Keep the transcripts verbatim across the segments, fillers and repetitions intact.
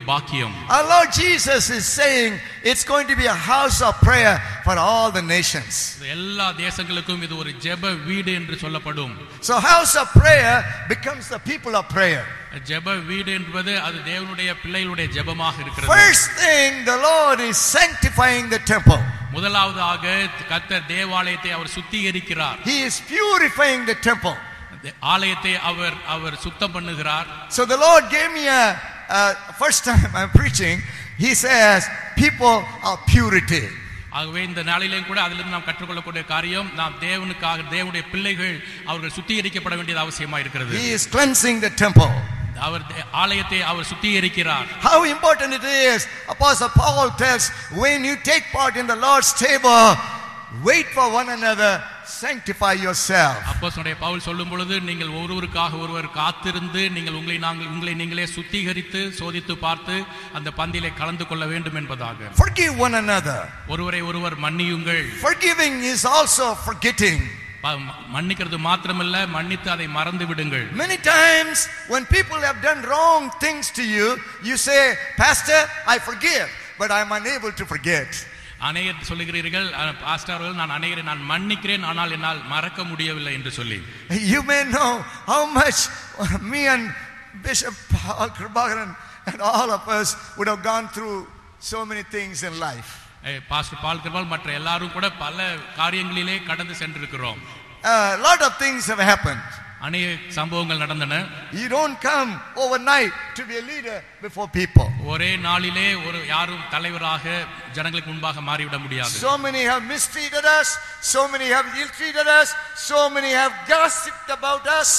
பாக்கியம். Our Lord Jesus is saying it's going to be a house of prayer for all the nations. எல்லா தேசங்களுக்கும் இது ஒரு ஜெப வீடு என்று சொல்லப்படும். So house of prayer becomes the people of prayer. ஜெப வீடு என்பது அது தேவனுடைய பிள்ளைகளுடைய ஜெபமாக இருக்கிறது. First thing, the Lord is sanctifying the temple. முதலாவதாக கர்த்தர் தேவாலயத்தை அவர் சுத்திகரிக்கிறார். He is purifying the temple. ஆலயத்தை அவர் அவர் சுத்தம் பண்ணுகிறார். So the Lord gave me a uh, first time I'm preaching, he says people are purity. ஆகவே இந்த நாளிலேயும் கூட அதிலிருந்து நாம் கற்றுக்கொள்ளக்கூடிய காரியம், நாம் தேவனுக்காக தேவனுடைய பிள்ளைகள் அவர்கள் சுத்திகரிக்கப்பட வேண்டியது அவசியமாக இருக்கிறது. He is cleansing the temple. அவர் ஆலயத்தை அவர் சுத்திகரிக்கிறார். How important it is. Apostle Paul tells, when you take part in the Lord's table, wait for one another, sanctify yourself. அப்போஸ்தலனாகிய பவுல் சொல்லும் பொழுது, நீங்கள் ஒருவருக்காக ஒருவர் காத்திருந்து நீங்கள் உங்களை நாங்கள் உங்களை நீங்களே சுத்திகரித்து சோதித்து பார்த்து அந்த பந்தியிலே கலந்து கொள்ள வேண்டும் என்பதாக. Forgive one another. ஒருவரை ஒருவர் மன்னியுங்கள். Forgiving is also forgetting. மன்னிக்கிறது மாத்திரமல்ல, மன்னித்து அதை மறந்து விடுங்கள். Many times when people have done wrong things to you, you say, Pastor, I forgive, but I am unable to forget. அநேகர் சொல்லுகிறீர்கள், பாஸ்டர் அவர்கள், நான் அநேகரை நான் மன்னிக்கிறேன், ஆனால் என்னால் மறக்க முடியவில்லை என்று சொல்லி. You may know how much me and Bishop Paul Kribakaran and all of us would have gone through so many things in life. Pastor பால் கிருபால் மற்ற எல்லாரும் கூட பல காரியங்களிலே கடந்து சென்றிருக்கிறோம். A lot of things have happened. அநேக சம்பவங்கள் நடந்தன. You don't come overnight to be a leader before people. ஒரே நாளிலே ஒரு யாரும் தலைவராக ஜனங்களுக்கு முன்பாக மாறிவிட முடியாது. So many have mistreated us, so many have ill-treated us, so many have gossiped about us.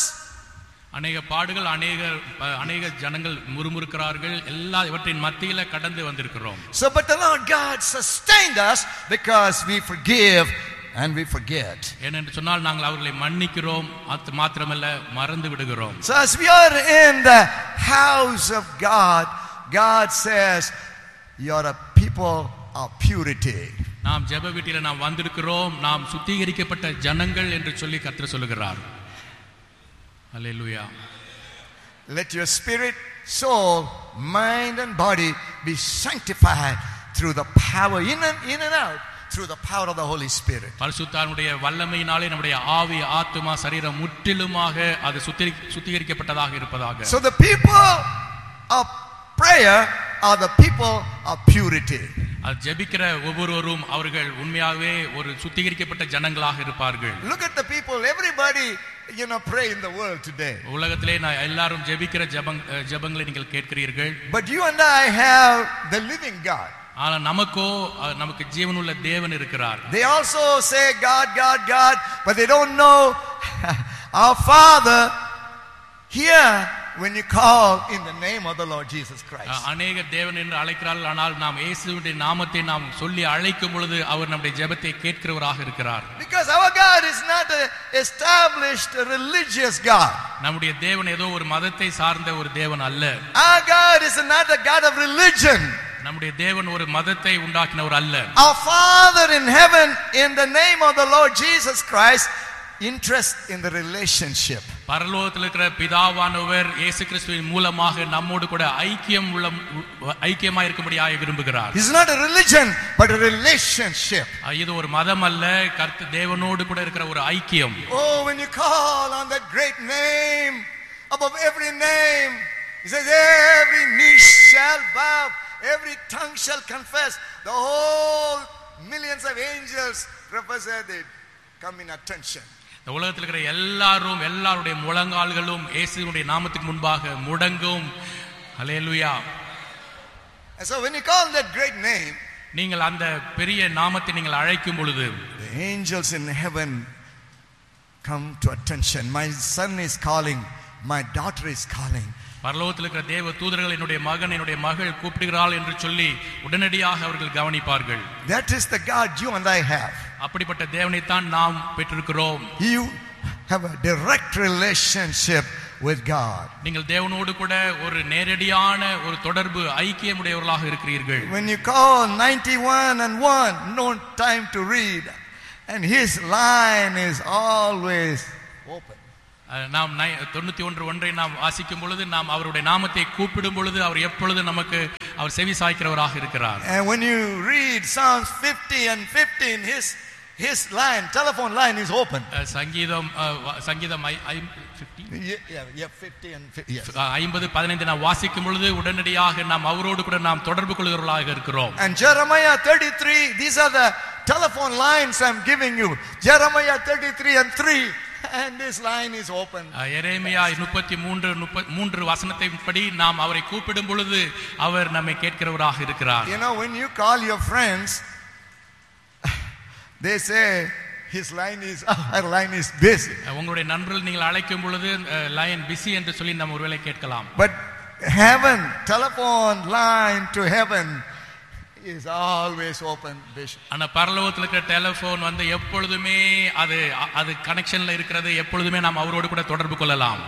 அநேக பாடுகள், அநேக அநேக ஜனங்கள் முறுமுறுக்கிறார்கள், எல்லா இவற்றின் மத்தியில கடந்து வந்திருக்கிறோம். So but the Lord God sustained us because we forgive and we forget. ஏனென்று சொன்னால் நாங்கள் அவர்களை மன்னிக்கிறோம், அது மாத்திரமல்ல மறந்து விடுகிறோம். So as we are in the house of God, God says you are a people of purity. நாம் ஜெப வீட்டிலே நாம் வந்திருக்கிறோம், நாம் சுத்திகரிக்கப்பட்ட ஜனங்கள் என்று சொல்லி கர்த்தர் சொல்லுகிறார். Hallelujah. Let your spirit, soul, mind and body be sanctified through the power in and in and out through the power of the Holy Spirit. பரிசுத்தாவினுடைய வல்லமையினாலே நம்முடைய ஆவி, ஆத்துமா, சரீரம் முற்றிலுமாக அது சுத்திகரிக்கப்பட்டதாக இருப்பதாக. So the people of prayer are the people of purity. அது ஜெபிக்கிற ஒவ்வொருவரும் அவர்கள் உண்மையாகவே ஒரு சுத்திகரிக்கப்பட்ட ஜனங்களாக இருப்பார்கள். Look at the people, everybody, you know, pray in the world today. உலகத்திலே நான் எல்லாரும் ஜெபிக்கிற ஜெபங் ஜெபங்களை நீங்கள் கேட்கிறீர்கள். But you and I have the living God. ஆனா நமக்கோ நமக்கு ஜீவனுள்ள தேவன் இருக்கிறார். They also say God, God, God, but they don't know our Father here when you call in the name of the Lord Jesus Christ. அநேக தேவன் என்று அழைக்கிறார்கள், ஆனால் நாம் இயேசுவின் நாமத்தை நாம் சொல்லி அழைக்கும் பொழுது அவர் நம்முடைய ஜெபத்தை கேட்கிறவராக இருக்கிறார். Because our God is not a established religious God. நம்முடைய தேவன் ஏதோ ஒரு மதத்தை சார்ந்த ஒரு தேவன் அல்ல. Our God is not a God of religion. நம்முடைய தேவன் ஒரு மதத்தை உண்டாக்கினவர் அல்ல. Our Father in heaven, in the name of the Lord Jesus Christ, interest in the relationship. பரலோகத்தில் இருக்கிற பிதாவானவர் இயேசு கிறிஸ்துவின் மூலமாக நம்மோடு கூட ஐக்கியம் உள்ள ஐக்கியமாக இருக்கும்படியாக விரும்புகிறார். It's not a religion but a relationship. இது ஒரு மதம் அல்ல, கர்த்தர் தேவனோடு கூட இருக்கிற ஒரு ஐக்கியம். Oh, when you call on that great name above every name, he says every knee shall bow, every tongue shall confess. The whole millions of angels represented come in attention. இந்த உலகத்தில் இருக்கிற எல்லாரும் எல்லாருடைய முழங்கால்களும் இயேசுவினுடைய நாமத்துக்கு முன்பாக முடங்கும். ஹல்லேலூயா. And so when you call that great name, நீங்கள் அந்த பெரிய நாமத்தை நீங்கள் அழைக்கும் பொழுது the angels in heaven come to attention. My son is calling, my daughter is calling. பரலோகத்தில் இருக்கிற தேவ தூதர்கள் என்னுடைய மகன் என்னுடைய மகள் கூப்பிடுகிறாள் என்று சொல்லி உடனடியாக அவர்கள் கவனிப்பார்கள். That is the God you and I have. அப்படிப்பட்ட தேவனை தான் நாம் பெற்றிருக்கிறோம். You have a direct relationship with God. நீங்கள் தேவனோடு கூட ஒரு நேரடியான ஒரு தொடர்பு ஐக்கியமுடையவர்களாக இருக்கிறீர்கள். When you call ninety-one and one, no time to read, and his line is always open. நாம் தொண்ணூத்தி ஒன்று ஒன்றை நாம் வாசிக்கும் பொழுது நாம் அவருடைய நாமத்தை கூப்பிடும் பொழுது அவர் எப்பொழுது நமக்கு அவர் செவி சாய்க்கிறவராக இருக்கிறார். And when you read Psalms fifty and fifteen, his his line, telephone line is open. சங்கீதம் சங்கீதம் yeah yeah fifty and fifty, yes. ஐம்பது பதினைந்து நாம் வாசிக்கும் பொழுது உடனடியாக நாம் அவரோடு கூட நாம் தொடர்பு கொள்கிறவர்களாக இருக்கிறோம். And Jeremiah thirty-three, these are the telephone lines I'm giving you. Jeremiah thirty-three and three, and this line is open. எரேமியா முப்பத்தி மூன்று மூன்று வசனத்தின்படி நாம் அவரை கூப்பிடும் பொழுது அவர் நம்மை கேட்கிறவராக இருக்கிறார். You know, when you call your friends, they say his line is our line is busy. உங்களுடைய நண்பர்கள் நீங்கள் அழைக்கும் பொழுது லைன் பிஸி என்று சொல்லி நாம் ஒருவேளை கேட்கலாம். But heaven, telephone line to heaven is always open, Bishop. ஆனா பரலோகத்துல இருக்கிற டெலிபோன் வந்து எப்பொழுதுமே அது அது கனெக்ஷன்ல இருக்கிறது, எப்பொழுதுமே நாம் அவரோடு கூட தொடர்பு கொள்ளலாம்.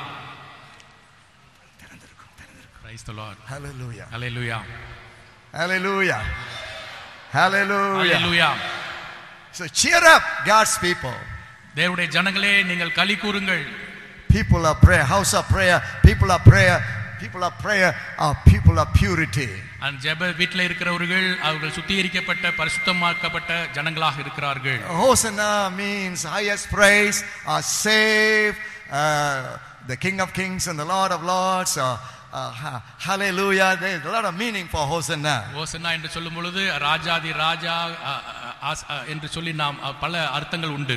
Praise the Lord. Hallelujah. Hallelujah. Hallelujah. Hallelujah. Hallelujah. So cheer up, God's people. தேவனுடைய ஜனங்களே நீங்கள் களி கூறுங்கள். People of prayer, house of prayer, people of prayer, people of prayer are people of purity. அந்த ஜெப வீட்டில் இருக்கிறவர்கள் அவர்கள் சுத்திகரிக்கப்பட்ட பரிசுத்தமாக்கப்பட்ட ஜனங்களாக இருக்கிறார்கள். Hosanna means highest praise, are saved, uh, the King of Kings and the Lord of Lords. Uh, uh, hallelujah. There is a lot of meaning for Hosanna. ஹோசன்னா என்று சொல்லும் பொழுது ராஜாதி ராஜா என்று சொல்லி நாம் பல அர்த்தங்கள் உண்டு.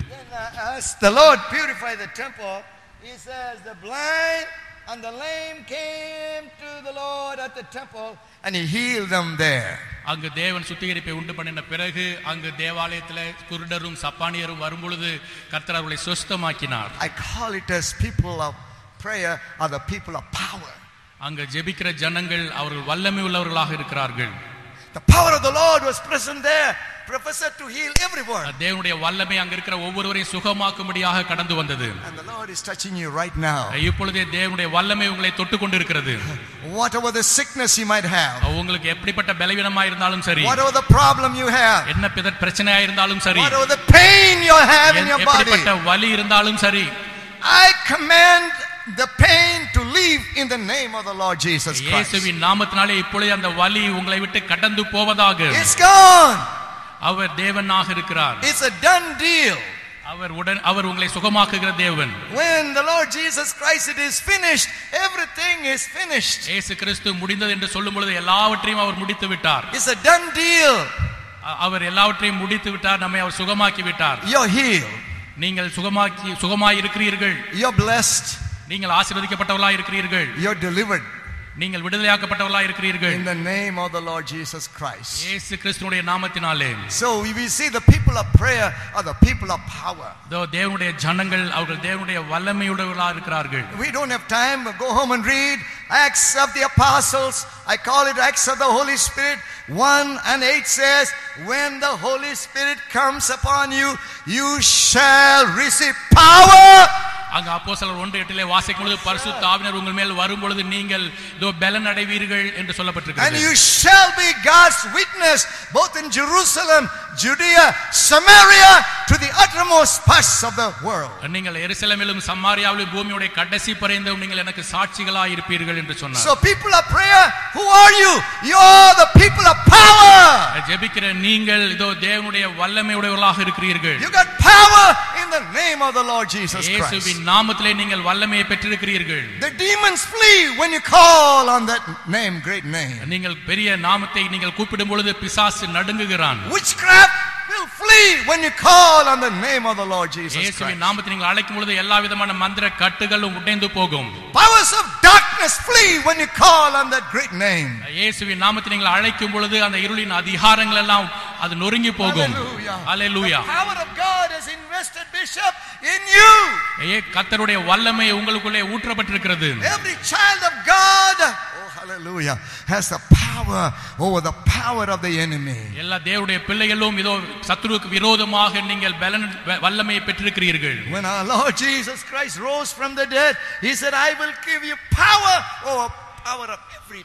As the Lord purified the temple, he says the blind and the lame came to the Lord at the temple and he healed them there. அங்கு தேவன் சுத்திகரிப்பை உண்டு பண்ணின பிறகு அங்கு தேவாலயத்திலே குருடரும் சப்பானியரும் வரும் பொழுது கர்த்தர் அவர்களை சுஸ்தமாக்கினார். I call it as people of prayer are the people of power. அங்கு ஜெபிக்கிற ஜனங்கள் அவர்கள் வல்லமை உள்ளவர்களாக இருக்கிறார்கள். The power of the Lord was present there, professor to heal everyone. தேவனுடைய வல்லமை அங்க இருக்கிற ஒவ்வொருவரையும் சுகமாக்கும்படியாக கடந்து வந்தது. And the Lord is touching you right now. இப்பொழுதே தேவனுடைய வல்லமை உங்களை தொட்டு கொண்டிருக்கிறது. Whatever the sickness you might have, உங்களுக்கு எப்படிப்பட்ட பலவீனமா இருந்தாலும் சரி, whatever the problem you have, என்ன பிரச்சனையா இருந்தாலும் சரி, whatever the pain you have in your body, எப்படிப்பட்ட வலி இருந்தாலும் சரி, I command the pain to leave in the name of the Lord Jesus Christ. இயேசுவின் நாமத்தினாலே இப்பொழுது அந்த வலி உங்களை விட்டு கடந்து போவதாக. It's gone. அவர் தேவனாக இருக்கிறார். It's a done deal. அவர் உடன் அவர் உங்களை சுகமாக்குகிற தேவன். When the Lord Jesus Christ it is finished, everything is finished. இயேசு கிறிஸ்து முடிந்தது என்று சொல்லும் பொழுது எல்லாவற்றையும் அவர் முடித்து விட்டார். It's a done deal. அவர் எல்லாவற்றையும் முடித்து விட்டார், நம்மை அவர் சுகமாக்கி விட்டார். You're healed. நீங்கள் சுகமாக்கி சுகமாய் இருக்கிறீர்கள். You're blessed. நீங்கள் ஆசீர்வதிக்கப்பட்டவர்களாய் இருக்கிறீர்கள். You're delivered. நீங்கள் விடுதலையாக்கப்பட்டவர்களாய் இருக்கிறீர்கள். In the name of the Lord Jesus Christ. இயேசு கிறிஸ்துவினுடைய நாமத்தினாலே. So we see the people of prayer are the people of power. தோ தேவனுடைய ஜனங்கள் அவர்கள் தேவனுடைய வல்லமையுடையவர்களாக இருக்கிறார்கள். We don't have time, go home and read Acts of the Apostles. I call it Acts of the Holy Spirit. one and eight says, when the Holy Spirit comes upon you, you shall receive power. அங்க அப்போஸ்தலர் ஒன்று எட்டிலே வாசிக்கும் பொழுது பரிசுத்த ஆவியானவர் உங்கள் மேல் வரும் பொழுது நீங்கள் இதோ பலன் அடைவீர்கள் என்று சொல்லப்பட்டிருக்கிறது. And you shall be God's witness both in Jerusalem, Judea, Samaria, to the uttermost parts of the world. நீங்கள் எருசலேமிலும் சமாரியாவிலும் பூமியுடைய கடைசி பரியந்தம் நீங்கள் எனக்கு சாட்சிகளாய் இருப்பீர்கள் என்று சொன்னார். So people of prayer, who are you? You are the people of power. ஜெபிக்கிற நீங்கள் இதோ தேவனுடைய வல்லமையுடையவர்களாக இருக்கிறீர்கள். You got power in the name of the Lord Jesus Christ. இயேசுவின் நாமத்திலே நீங்கள் வல்லமையை பெற்றிருக்கிறீர்கள். The demons flee when you call on that name, great name. நீங்கள் பெரிய நாமத்தை நீங்கள் கூப்பிடும் பொழுது பிசாசு நடுங்குகிறான். Witchcraft will flee when you call on the name of the Lord Jesus Christ. இயேசுவின் நாமத்தை நீங்கள் அழைக்கும் பொழுது எல்லா விதமான மந்திர கட்டுகளும் உடைந்து போகும். Powers of darkness flee when you call on that great name. இயேசுவின் நாமத்தை நீங்கள் அழைக்கும் பொழுது அந்த இருளின் அதிகாரங்கள் எல்லாம் அது நொறுங்கி போகும். ஹalleluya. The power of God has invested, Bishop, in you. கர்த்தருடைய வல்லமை உங்களுக்குள்ளே ஊற்றப்பட்டிருக்கிறது. Every child of God, oh hallelujah, has the power over the power of the enemy. எல்லா தேவனுடைய பிள்ளைகளும் இதோ சத்துருவுக்கு விரோதமாக நீங்கள் வல்லமையை பெற்றிருக்கிறீர்கள். When our Lord Jesus Christ rose from the dead, he said, I will give you power over power of every power.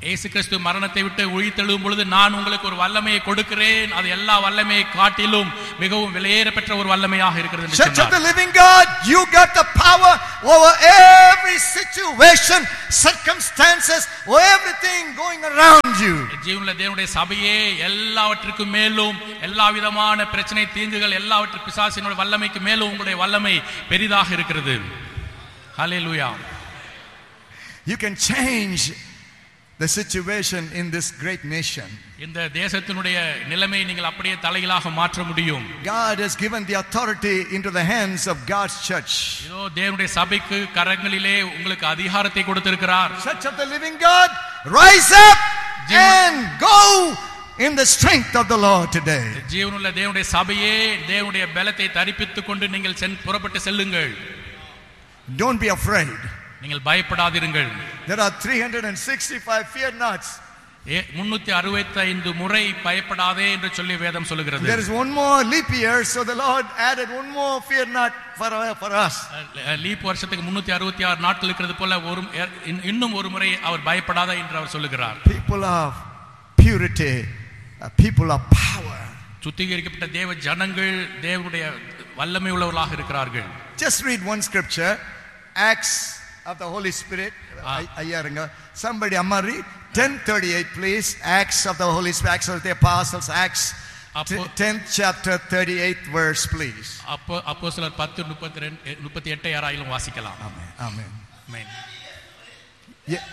இயேசு கிறிஸ்து மரணத்தை விட்டு உயிர்த்தெழும் பொழுது நான் உங்களுக்கு ஒரு வல்லமையை கொடுக்கிறேன், அது எல்லா வல்லமையை காட்டிலும் மிகவும் விலையேற பெற்ற ஒரு வல்லமையாக இருக்கிறது என்று Church of சொன்னார். the living God, you got the power over every situation, circumstances, over everything going around you. ஜீவனுள்ள தேவனுடைய சபையே, எல்லாவற்றுக்கும் மேலும் எல்லா விதமான பிரச்சனை தீங்குகள் எல்லாவற்று பிசாசினுடைய வல்லமைக்கு மேலும் உங்களுடைய வல்லமை பெரிதாக இருக்கிறது. ஹல்லேலூயா. You can change the situation in this great nation. இந்த தேசத்தினுடைய நிலைமையை நீங்கள் அப்படியே தலைகீழாக மாற்ற முடியும். God has given the authority into the hands of God's church. இதோ தேவனுடைய சபைக்கு கரங்களிலே உங்களுக்கு அதிகாரத்தை கொடுத்திருக்கிறார். Church of the living God, rise up and go in the strength of the Lord today. ஜீவனுள்ள தேவனுடைய சபையே, தேவனுடைய பலத்தை தரிப்பித்துக் கொண்டு நீங்கள் புறப்பட்டு செல்லுங்கள். Don't be afraid. நீங்கள் பயப்படாதிருங்கள். There are three hundred sixty-five fear nots. முன்னூற்று அறுபத்தைந்து முறை பயப்படாதே என்று சொல்லி வேதம் சொல்லுகிறது. There is one more leap year, so the Lord added one more fear not for for us. Leaf வருஷத்துக்கு முன்னூற்று அறுபத்தி ஆறு நாட்கள் இருக்கிறது போல ஒரு இன்னும் ஒரு முறை அவர் பயப்படாதே என்று அவர் சொல்லுகிறார். People of purity, people of power. சுத்திகரிக்கப்பட்ட தேவ ஜனங்கள் தேவனுடைய வல்லமை உள்ளவர்களாக இருக்கிறார்கள். Just read one scripture, Acts of the Holy Spirit. Ayaranga. Somebody amma read ten thirty-eight please. Acts of the Holy Spirit, Acts of the Apostles, Acts tenth chapter thirty-eighth verse please. அப்போ அப்போஸ்தலர் பத்து முப்பத்தி எட்டு யாராயிலும் வாசிக்கலாம். Amen. Amen. Amen. Yeah.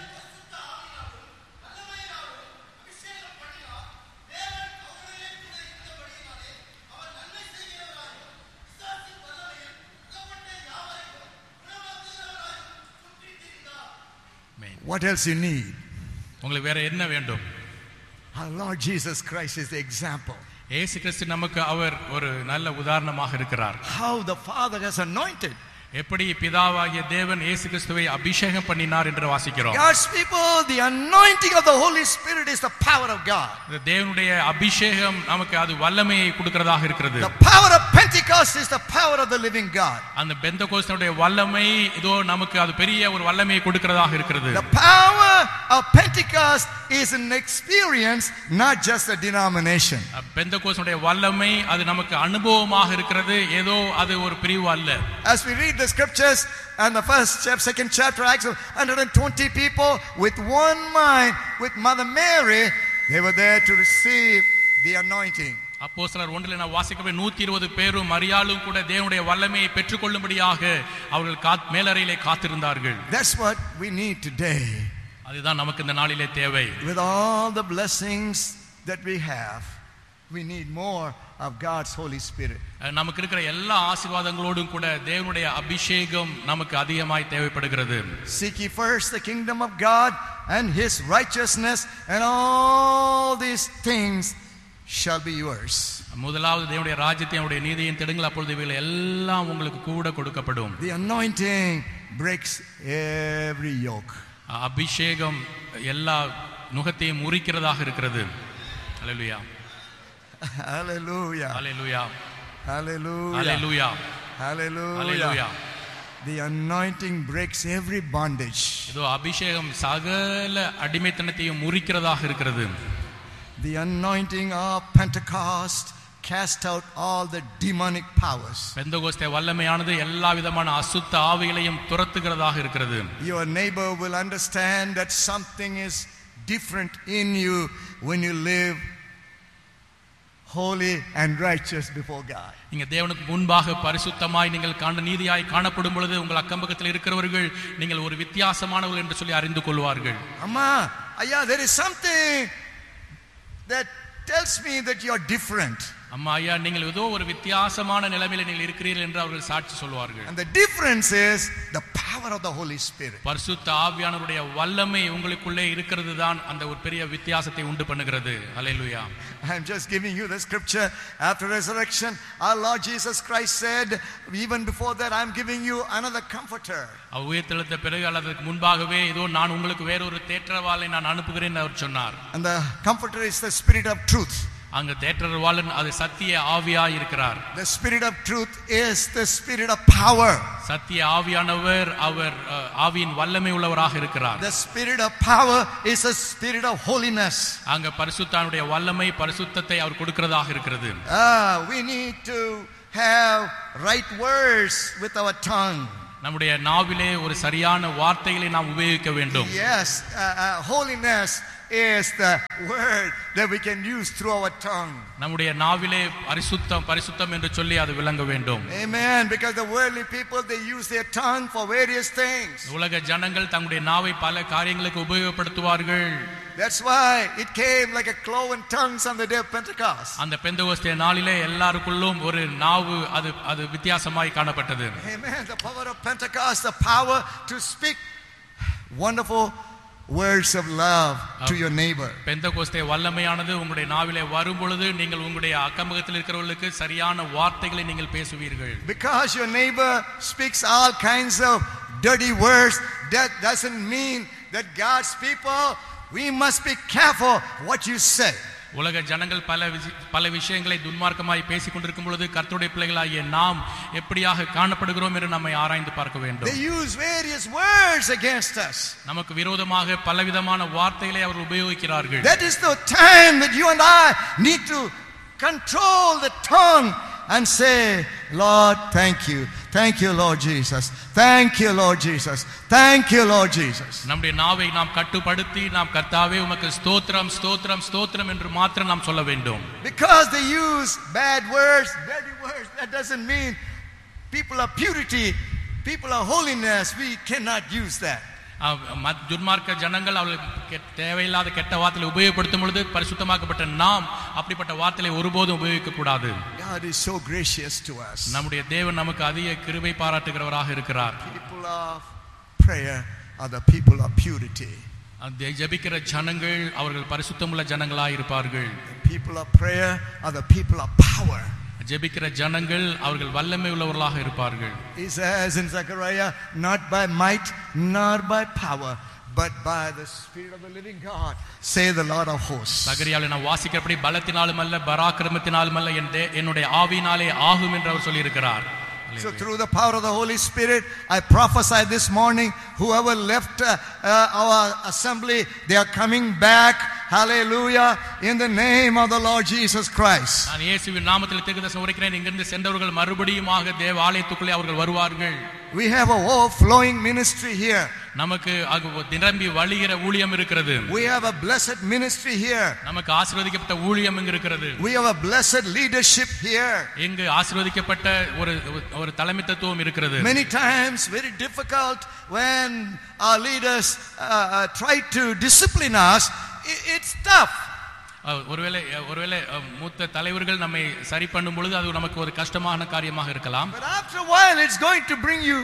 What else you need? உங்களுக்கு வேற என்ன வேண்டும்? Our Lord Jesus Christ is the example. இயேசு கிறிஸ்து நமக்கு அவர் ஒரு நல்ல உதாரணமாக இருக்கிறார். How the Father has anointed. எப்படி பிதாவாகிய தேவன் இயேசு கிறிஸ்துவை அபிஷேகம் பண்ணினார் என்று வாசிக்கிறோம். God's people, the anointing of the Holy Spirit is the power of God. இந்த தேவனுடைய அபிஷேகம் நமக்கு அது வல்லமையை கொடுக்கிறதாக இருக்கிறது. The power of Pentecost is the power of the living God. அந்த பெந்தெகோஸ்துடைய வல்லமை இதோ நமக்கு அது பெரிய ஒரு வல்லமையை கொடுக்கிறதாக இருக்கிறது. The power of Pentecost is an experience, not just a denomination. பெந்தெகோஸ்துடைய வல்லமை அது நமக்கு அனுபவமாக இருக்கிறது, ஏதோ அது ஒரு பிரிவு அல்ல. As we read the scriptures and the first chapter, second chapter, Acts of one hundred twenty people with one mind, with Mother Mary, they were there to receive the anointing. அப்போஸ்தலர் ஒன்றில் நான் வாசிக்கவே நூற்றி இருபது பேரும் மரியாளும் கூட தேவனுடைய வல்லமையை பெற்றுக்கொள்ளும்படியாக அவர்கள் மேலறையிலே காத்திருந்தார்கள். That's what we need today. அதுதான் நமக்கு இந்த நாளிலே தேவை. With all the blessings that we have, we need more of God's Holy Spirit. நமக்கு இருக்கிற எல்லா ஆசீர்வாதங்களோடும் கூட தேவனுடைய அபிஷேகம் நமக்கு அதிகமாய் தேவைப்படுகிறது. Seek ye first the kingdom of God and his righteousness, and all these things shall be yours. முதலாவது தேவனுடைய ராஜ்யத்தை அவருடைய நீதியை தேடுங்கள், அப்பொழுது இவைகள் எல்லாம் உங்களுக்கு கூட கொடுக்கப்படும். The anointing breaks every yoke. அபிஷேகம் எல்லா நுகத்தையும் முறிக்கிறதாக இருக்கிறது. ஹல்லேலூயா. Hallelujah. Hallelujah. Hallelujah. Hallelujah. Hallelujah. Hallelujah. The anointing breaks every bondage. இதோ அபிஷேகம் சகல அடிமைத்தனத்தையும் முறிக்கிறதாக இருக்கிறது. The anointing of Pentecost cast out all the demonic powers. பெந்தெகோஸ்தே வல்லமையானது எல்லா விதமான அசுத்த ஆவிகளையும் துரத்துகிறதாக இருக்கிறது. Your neighbor will understand that something is different in you when you live holy and righteous before God. நீங்க தேவனுக்கு முன்பாக பரிசுத்தமாய் நீங்கள் காண நீதியாய் காணப்படும் பொழுது உங்கள் அக்கம்பக்கத்தில் இருக்கிறவர்கள் நீங்கள் ஒரு வித்தியாசமானவர்கள் என்று சொல்லி அறிந்து கொள்வார்கள். Amma, ayya, there is something that tells me that you are different. அம்மா ஐயா, நீங்கள் ஏதோ ஒரு வித்தியாசமான நிலைமையில நீங்கள் இருக்கிறீர்கள் என்று அவர்கள் சாட்சி சொல்வார்கள். And the difference is the power of the Holy Spirit. பரிசுத்த ஆவியானவருடைய வல்லமை உங்களுக்குள்ளே இருக்கிறது தான் அந்த ஒரு பெரிய வித்தியாசத்தை உண்டு பண்ணுகிறது. ஹல்லேலூயா. I am just giving you the scripture. After resurrection, our Lord Jesus Christ said, even before that, I am giving you another comforter. உயிர்த்தெழுந்த பிறகு அல்லதுக்கு முன்பாகவே இதோ நான் உங்களுக்கு வேறொரு தேற்றவாளை நான் அனுப்புகிறேன் அவர் சொன்னார். And the comforter is the Spirit of truth. அங்க தேற்றரவாளன் அது சத்திய ஆவியாய் இருக்கிறார். The Spirit of truth is the Spirit of power. சத்திய ஆவியானவர் அவர் ஆவியின் வல்லமை உள்ளவராக இருக்கிறார். The Spirit of power is a spirit of holiness. அங்க பரிசுத்தானுடைய வல்லமை பரிசுத்தத்தை அவர் கொடுக்கிறதாக இருக்கிறது. Ah, we need to have right words with our tongue. நம்முடைய நாவிலே ஒரு சரியான வார்த்தைகளை நாம் உபயோகிக்க வேண்டும். Yes, uh, uh, holiness is the word that we can use through our tongue. நம்முடைய நாவிலே பரிசுத்தம் பரிசுத்தம் என்று சொல்லி அது விளங்க வேண்டும். Amen. Because the worldly people, they use their tongue for various things. உலக ஜனங்கள் தங்களுடைய நாவை பல காரியங்களுக்கு உபயோகப்படுத்துவார்கள். That's why it came like a cloven tongues on the day of Pentecost. அந்த பெந்தெகோஸ்தே நாளிலே எல்லாருக்குள்ளும் ஒரு நாவு அது அது வித்தியாசமாய் காணப்பட்டது. Amen. The power of Pentecost, the power to speak wonderful words of love to your neighbor. பெந்தெகோஸ்தே வல்லமையானது உங்களுடைய நாவிலே வரும் பொழுது நீங்கள் உங்களுடைய அக்கம்பக்கத்தில் இருக்கிறவர்களுக்கு சரியான வார்த்தைகளை நீங்கள் பேசுவீர்கள். Because your neighbor speaks all kinds of dirty words, that doesn't mean that God's people, we must be careful what you say. உலக ஜனங்கள் பல பல விஷயங்களை துன்மார்க்கமாய் பேசிக் கொண்டிருக்கும் பொழுது கர்த்தருடைய பிள்ளைகளாகிய நாம் எப்படியாக காணப்படுகிறோம் என்று நம்மை ஆராய்ந்து பார்க்க வேண்டும். They use various words against us. நமக்கு விரோதமாக பலவிதமான வார்த்தைகளை அவர் உபயோகிக்கிறார்கள். That is the time that you and I need to control the tongue and say, Lord, thank you. Thank you, Lord Jesus. Thank you, Lord Jesus. Thank you, Lord Jesus. நம்முடைய நாவை நாம் கட்டுப்படுத்தி நாம் கர்த்தாவே உமக்கு ஸ்தோத்திரம் ஸ்தோத்திரம் ஸ்தோத்திரம் என்று மாத்திரம் நாம் சொல்ல வேண்டும். Because they use bad words, dirty words, that doesn't mean people of purity, people of holiness. We cannot use that. துன்மார்க்க ஜனங்கள் அவர்களுக்கு தேவையில்லாத கெட்ட வார்த்தைகளை உபயோகப்படுத்தும் பொழுது பரிசுத்தமாக்கப்பட்ட நாம் அப்படிப்பட்ட வார்த்தைகளை ஒருபோதும் உபயோகிக்க கூடாது. God is so gracious to us. நம்முடைய தேவன் நமக்கு அதிக கிருபை பாராட்டுகிறவராக இருக்கிறார். People of prayer are the people of purity. அந்த ஜெபிக்கிற ஜனங்கள் அவர்கள் பரிசுத்தமுள்ள ஜனங்களாய் இருப்பார்கள். The people of prayer are the people of power. ஜெபிக்கிற ஜனங்கள் அவர்கள் வல்லமை உள்ளவர்களாக இருப்பார்கள். He says in Zechariah, not by might nor by power, but by the Spirit of the living God, say the Lord of hosts. சகரியாவிலே நான் வாசிக்கிறபடி பலத்தினாலும் அல்ல பராக்கிரமத்தினாலும் அல்ல என்னுடைய ஆவியினாலே ஆகும் என்று அவர் சொல்லி இருக்கிறார். So through the power of the Holy Spirit, I prophesy this morning, whoever left uh, uh, our assembly, they are coming back. Hallelujah, in the name of the Lord Jesus Christ. நான் இயேசுவின் நாமத்தில் தீர்க்கதரிசனம் உரைக்கிறேன். இங்கிருந்து சென்றவர்கள் மறுபடியுமாக தேவ ஆலயத்துக்குள்ளே அவர்கள் வருவார்கள். We have a overflowing ministry here. நமக்கு நிரம்பி வழிகிற ஊழியம் இருக்கிறது. We have a blessed ministry here. நமக்கு ஆசீர்வதிக்கப்பட்ட ஊழியம் இங்கு இருக்கிறது. We have a blessed leadership here. இங்கு ஆசீர்வதிக்கப்பட்ட ஒரு ஒரு தலைமைத்துவம் இருக்கிறது. Many times very difficult when our leaders uh, uh, try to discipline us. It's tough. ஒருவேளை ஒருவேளை மூத்த தலைவர்கள் நம்மை சரி பண்ணும் பொழுது அது நமக்கு ஒரு கஷ்டமான காரியமாக இருக்கலாம். But after a while it's going to bring you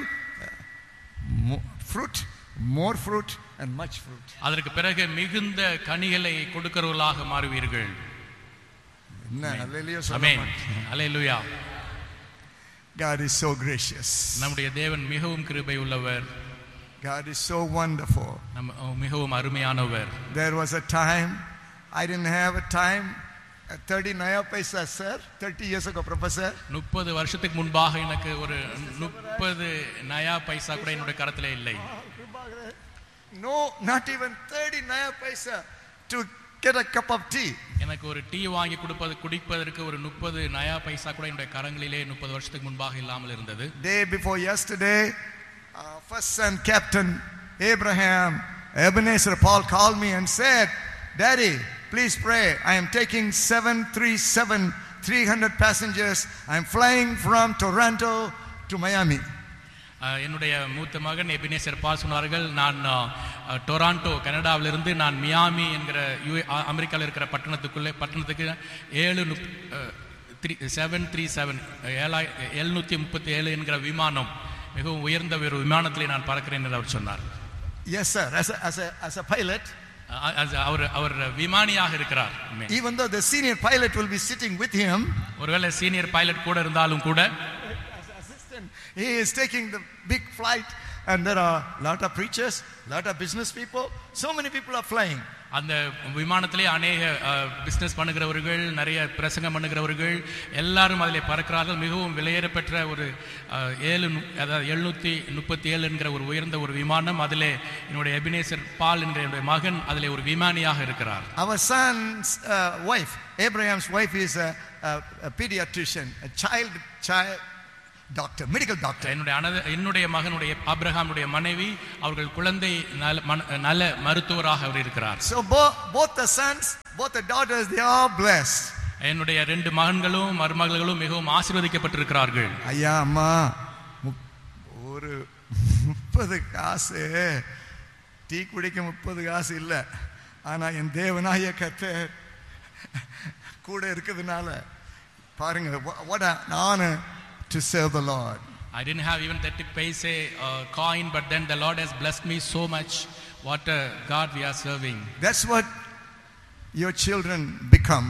more fruit, more fruit and much fruit. அதற்கு பிறகு மிகுந்த கனிகளை கொடுக்கிறவர்களாக மாறுவீர்கள். ஆமென். ஹல்லேலூயா. God is so gracious. நம்முடைய தேவன் மிகவும் கிருபை உள்ளவர். God is so wonderful. மிகவும் அருமையானவர். There was a time I didn't have a time at thirty naya paisa sir, thirty years ago professor. முப்பது வருஷத்துக்கு முன்பாக எனக்கு ஒரு முப்பது நயா பைசா கூட என்னோட கரத்திலே இல்லை. No, not even thirty naya paisa to get a cup of tea. எனக்கு ஒரு டீ வாங்கி கொடுப்பது குடிப்பதற்கு ஒரு முப்பது நயா பைசா கூட என்னோட கரங்களிலே முப்பது வருஷத்துக்கு முன்பாக இல்லாமல் இருந்தது. Day before yesterday, uh, first son captain Abraham Ebenezer Paul called me and said, Daddy, please pray. I am taking seven thirty-seven, three hundred passengers. I am flying from Toronto to Miami. என்னுடைய மூத்த மகன் Ebenezer பால் சொன்னார்கள், நான் Toronto கனடாவிலிருந்து நான் Miami என்கிற you அமெரிக்காவில் இருக்கிற பட்டணத்துக்குள்ளே பட்டணத்துக்கு ஏழு த்ரீ செவன் த்ரீ செவன் ஏழாய் எழுநூற்றி முப்பத்தி ஏழு என்கிற விமானம் மிகவும் உயர்ந்த ஒரு விமானத்திலே நான் பறக்கிறேன் என்று அவர் சொன்னார். Yes sir, as a, as a, as a pilot. அவர் அவர் விமானியாக இருக்கிறார். Even though the senior pilot will be sitting with him, ஒருவேளை சீனியர் பைலட் கூட இருந்தாலும் கூட he is taking the big flight and there are lot of preachers, lot of business people, so many people are flying. அந்த விமானத்திலே அநேக business பண்ணுகிறவர்கள், நிறைய பிரசங்கம் பண்ணுகிறவர்கள் எல்லாரும் அதிலே பறக்கிறார்கள். மிகவும் விலையேறப்பெற்ற ஒரு அஹ், ஏழு நு- அதாவது எழுநூற்றி முப்பத்தி ஏழு என்கிற ஒரு உயர்ந்த ஒரு விமானம். அதிலே என்னுடைய எபினேசர் பால் என்கிற என்னுடைய மகன் அதிலே ஒரு விமானியாக இருக்கிறார். Our son's uh, wife, Abraham's wife, is a, a, a pediatrician, a child child doctor, medical doctor. என்னுடைய அனத என்னுடைய மகனுடைய ஆபிரகாமுடைய மனைவி அவர்கள் குழந்தை நல மன- நல மருத்துவராக அவர் இருக்கிறார். So both both the sons, both the daughters, they are blessed. என்னுடைய ரெண்டு மகன்களும் மருமகளும் மிகவும் ஆசீர்வதிக்கப்பட்டிருக்கிறார்கள். ஐயா அம்மா முப்- ஒரு முப்பது காசு டீ குடிக்க முப்பது காசு இல்லை, ஆனா என் தேவனாய கர்த்தர் கூட இருக்கிறதுனால பாருங்க, wha- what an honor to serve the Lord. I didn't have even thirty paise uh, coin, but then the Lord has blessed me so much. What a God we are serving. That's what your children become.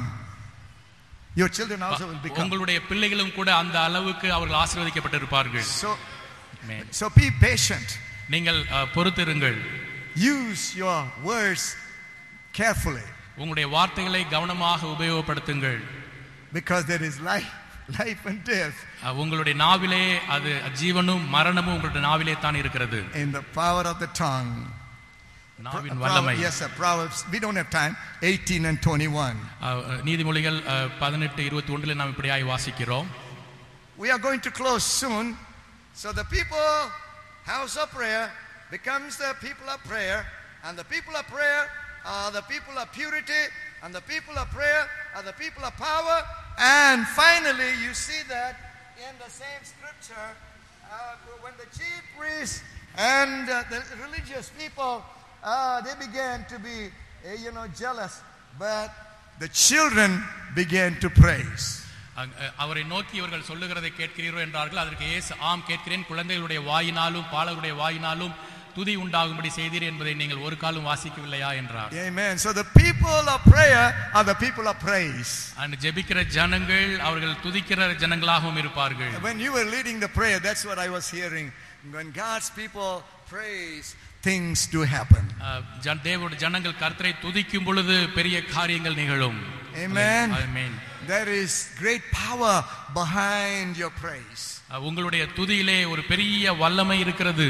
Your children also will become. உங்களுடைய பிள்ளைகளும் கூட அந்த அளவுக்கு அவர்கள் ஆசீர்வதிக்கப்பட்டிருப்பார்கள். So, Amen. so be patient. நீங்கள் uh, பொறுத்திருங்கள். Use your words carefully, உங்களுடைய வார்த்தைகளை கவனமாக உபயோகப்படுத்துங்கள். because there is life, life and death Uh, உங்களுடைய நாவிலே அது ஜீவனும் மரணமும் உங்களுடைய நாவிலே தான் இருக்கிறது. in the power of the tongue. நாவின் Pro- வல்லமை. yes, sir. Proverbs. We don't have time. eighteen and twenty-one. Uh, நீதிமொழிகள் பதினெட்டு இருபத்தி ஒன்றில் நாம் இப்படியாய் வாசிக்கிறோம். We are going to close soon. So the people, house of prayer, becomes the people of prayer, and the people of prayer are the people of purity, and the people of prayer are the people of power. And finally, you see that in the same scripture, uh, when the chief priests and uh, the religious people, uh, they began to be, uh, you know, jealous, but the children began to praise. அங்க- அவரை நோக்கி இவர்கள் சொல்லுகிறதை கேட்கிறீரோ என்றார்கள். அதற்கு இயேசு ஆம் கேட்கிறேன், குழந்தைகளுடைய வாயினாலும் பாலருடைய வாயினாலும் துதி உண்டாகும்படி செய்தீர் என்பதை நீங்கள் ஒரு காலம் வாசிக்கவில்லையா என்றார். Amen. So the people of prayer are the people of praise. அந்த ஜெபிக்கிற ஜனங்கள் அவர்கள் துதிக்கிற ஜனங்களாகவும் இருப்பார்கள். When you were leading the prayer, that's what I was hearing. When God's people praise, things do happen. அஹ், ஜன- தேவனுடைய ஜனங்கள் கர்த்தரை துதிக்கும் பொழுது பெரிய காரியங்கள் நிகழும். Amen. Amen. There is great power behind your praise. அஹ், உங்களுடைய துதியிலே ஒரு பெரிய வல்லமை இருக்கிறது.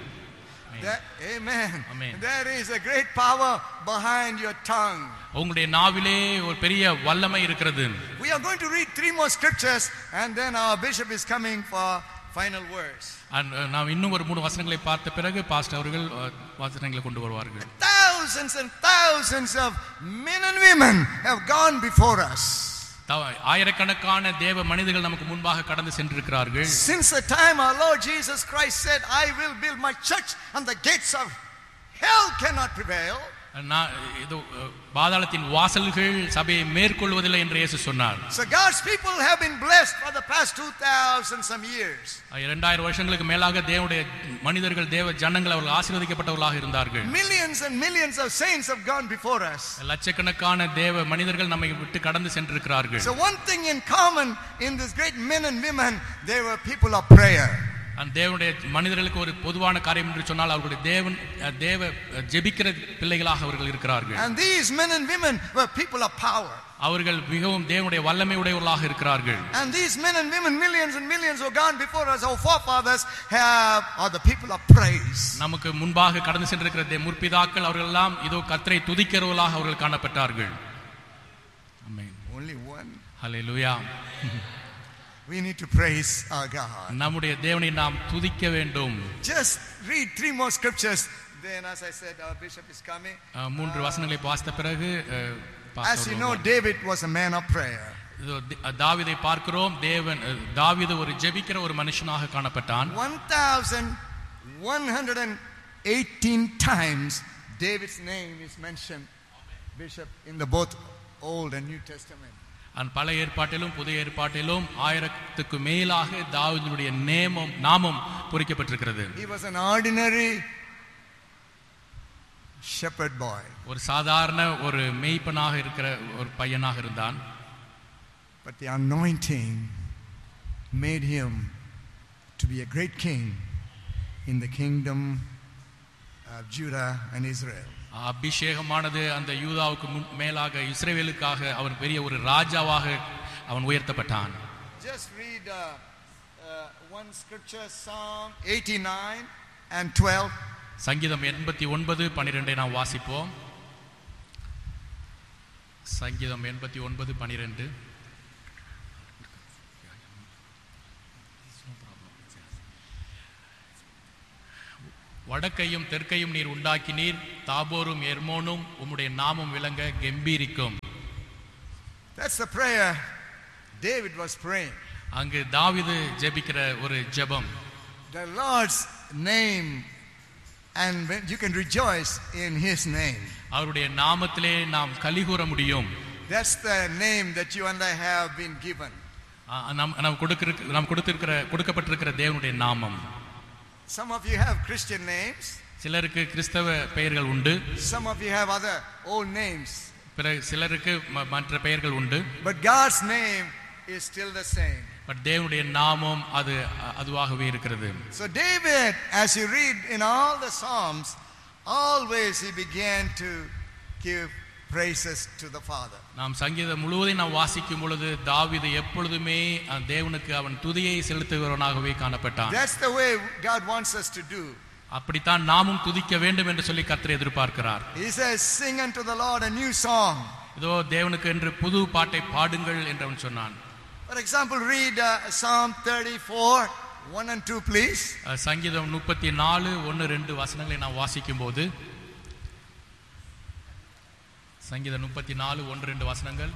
That, amen. Amen. There is a great power behind your tongue. உங்களுடைய நாவிலே ஒரு பெரிய வல்லமை இருக்கிறது. We are going to read three more scriptures, and then our bishop is coming for final words. And, அஹ், நாம் இன்னும் ஒரு மூணு வசனங்களை பார்த்த பிறகு பாஸ்டர் அவர்கள் அஹ், வசனங்களை கொண்டு வருவார்கள். Thousands and thousands of men and women have gone before us. த- ஆயிரக்கணக்கான தேவ மனிதர்கள் நமக்கு முன்பாக கடந்து சென்றிருக்கிறார்கள். Since the time our Lord Jesus Christ said, I will build my church and the gates of hell cannot prevail. நான் இது அஹ், பாதாளத்தின் வாசல்கள் சபையை மேற்கொள்வதில்லை என்று இயேசு சொன்னார். So God's people have been blessed for the past two thousand some years. இரண்டாயிரம் வருஷங்களுக்கு மேலாக தேவனுடைய மனிதர்கள் தேவ ஜனங்கள் அவர்கள் ஆசீர்வதிக்கப்பட்டவர்களாக இருந்தார்கள். Millions and millions of saints have gone before us. லட்சக்கணக்கான தேவ மனிதர்கள் நம்மை விட்டு கடந்து சென்றிருக்கிறார்கள். So one thing in common in these great men and women, they were people of prayer. அந்த தேவனுடைய மனிதர்களுக்கு ஒரு பொதுவான காரியம் என்று சொன்னால் அவர்களுடைய தேவன் அஹ், தேவ அஹ், ஜெபிக்கிற பிள்ளைகளாக அவர்கள் இருக்கிறார்கள். And these men and women were people of power. அவர்கள் மிகவும் தேவனுடைய வல்லமை உடையவர்களாக இருக்கிறார்கள். And these men and women, millions and millions who have gone before us, our forefathers, have are the people of praise. நமக்கு முன்பாக கடந்து சென்றிருக்கிற தே- முற்பிதாக்கள் அவர்கள் எல்லாம் இதோ கர்த்தரை துதிக்கிறவர்களாக அவர்கள் காணப்பட்டார்கள். ஆமென். Only one. Hallelujah. We need to praise our God. நம்முடைய தேவனை நாம் துதிக்க வேண்டும். Just read three more scriptures. Then, as I said, our bishop is coming. அஹ், மூன்று வசனங்களை வாசித்த பிறகு அஹ், As பாஸ்டர் you know, வருவார். David was a man of prayer. இதோ தி- தாவீதை பார்க்கிறோம். தேவன் அஹ், தாவீது ஒரு ஜெபிக்கிற ஒரு மனுஷனாக காணப்பட்டான். one thousand one hundred eighteen times David's name is mentioned, bishop, in the both Old and New Testament. அந்த பழைய ஏற்பாட்டிலும் புதிய ஏற்பாட்டிலும் ஆயிரத்துக்கு மேலாக தாவீதுடைய நேமம் நாமம் பொறிக்கப்பட்டிருக்கிறது. He was an ordinary shepherd boy, ஒரு சாதாரண ஒரு மேய்ப்பனாக இருக்கிற ஒரு பையனாக இருந்தான். but the anointing made him to be a great king in the kingdom of Judah and Israel. அபிஷேகமானது அந்த யூதாவுக்கு மேலாக இஸ்ரவேலுக்காக அவன் பெரிய ஒரு ராஜாவாக அவன் உயர்த்தப்பட்டான். Just read uh, uh, one scripture, Psalm eighty-nine and twelve. சங்கீதம் எண்பத்தி ஒன்பது பன்னிரெண்டை நாம் வாசிப்போம். சங்கீதம் எண்பத்தி ஒன்பது பன்னிரெண்டு. வடக்கையும் தெற்கையும் நீர் உண்டாக்கினீர், தாபோரும் எர்மோனும் உம்முடைய நாமம் விளங்க கெம்பீரிக்கும். That's the prayer David was praying. அங்கு தாவீது ஜெபிக்கிற ஒரு ஜெபம். The Lord's name, and you can rejoice in his name. அவருடைய நாமத்திலே நாம் கலிகூர முடியும். That's the name that you and I have been given. நாம் நாம் கொடுக்கிற நாம் கொடுத்திருக்கிற கொடுக்கப்பட்டிருக்கிற தேவனுடைய நாமம். Some of you have Christian names. சிலருக்கு கிறிஸ்தவ பெயர்கள் உண்டு. Some of you have other old names. சிலருக்கு மற்ற பெயர்கள் உண்டு. But God's name is still the same. But தேவனுடைய நாமம் அது அதுவாகவே இருக்கிறது. So David, as you read in all the Psalms, always he began to give praises to the Father. நாம் சங்கீதம் முழுவதையும் நாம் வாசிக்கும் பொழுது தாவீது எப்பொழுதுமே தேவனுக்கு அவன் துதியை செலுத்துகிறவனாகவே காணப்பட்டான். That's the way God wants us to do. அப்படித்தான் நாமும் துதிக்க வேண்டும் என்று சொல்லி கர்த்தர் எதிர்பார்க்கிறார். He says, sing unto the Lord a new song. இதோ தேவனுக்கு என்று புது பாட்டை பாடுங்கள் என்று அவன் சொன்னான். For example, read uh, Psalm thirty-four, one and two, please. சங்கீதம் முப்பத்தி நாலு ஒன்று ரெண்டு வசனங்களை நாம் வாசிக்கும் போது, சங்கீதம் முப்பத்தி நாலு ஒன்று ரெண்டு வசனங்கள்.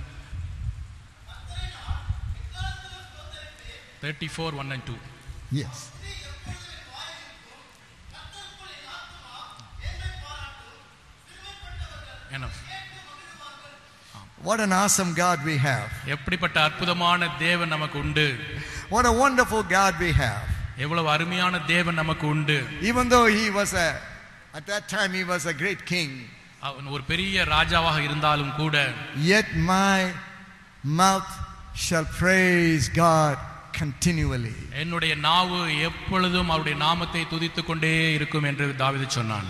thirty-four one and two. Yes. Enough. What an awesome God we have. எப்படிப்பட்ட அற்புதமான தேவன் நமக்கு உண்டு. What a wonderful God we have. எவ்வளவு அருமையான தேவன் நமக்கு உண்டு. Even though he was a at that time he was a great king. அவன் ஒரு பெரிய ராஜாவாக இருந்தாலும் கூட, yet my mouth shall praise God continually. என்னுடைய நாவு எப்பொழுதும் அவருடைய நாமத்தை துதித்துக் கொண்டே இருக்கும் என்று தாவீது சொன்னான்.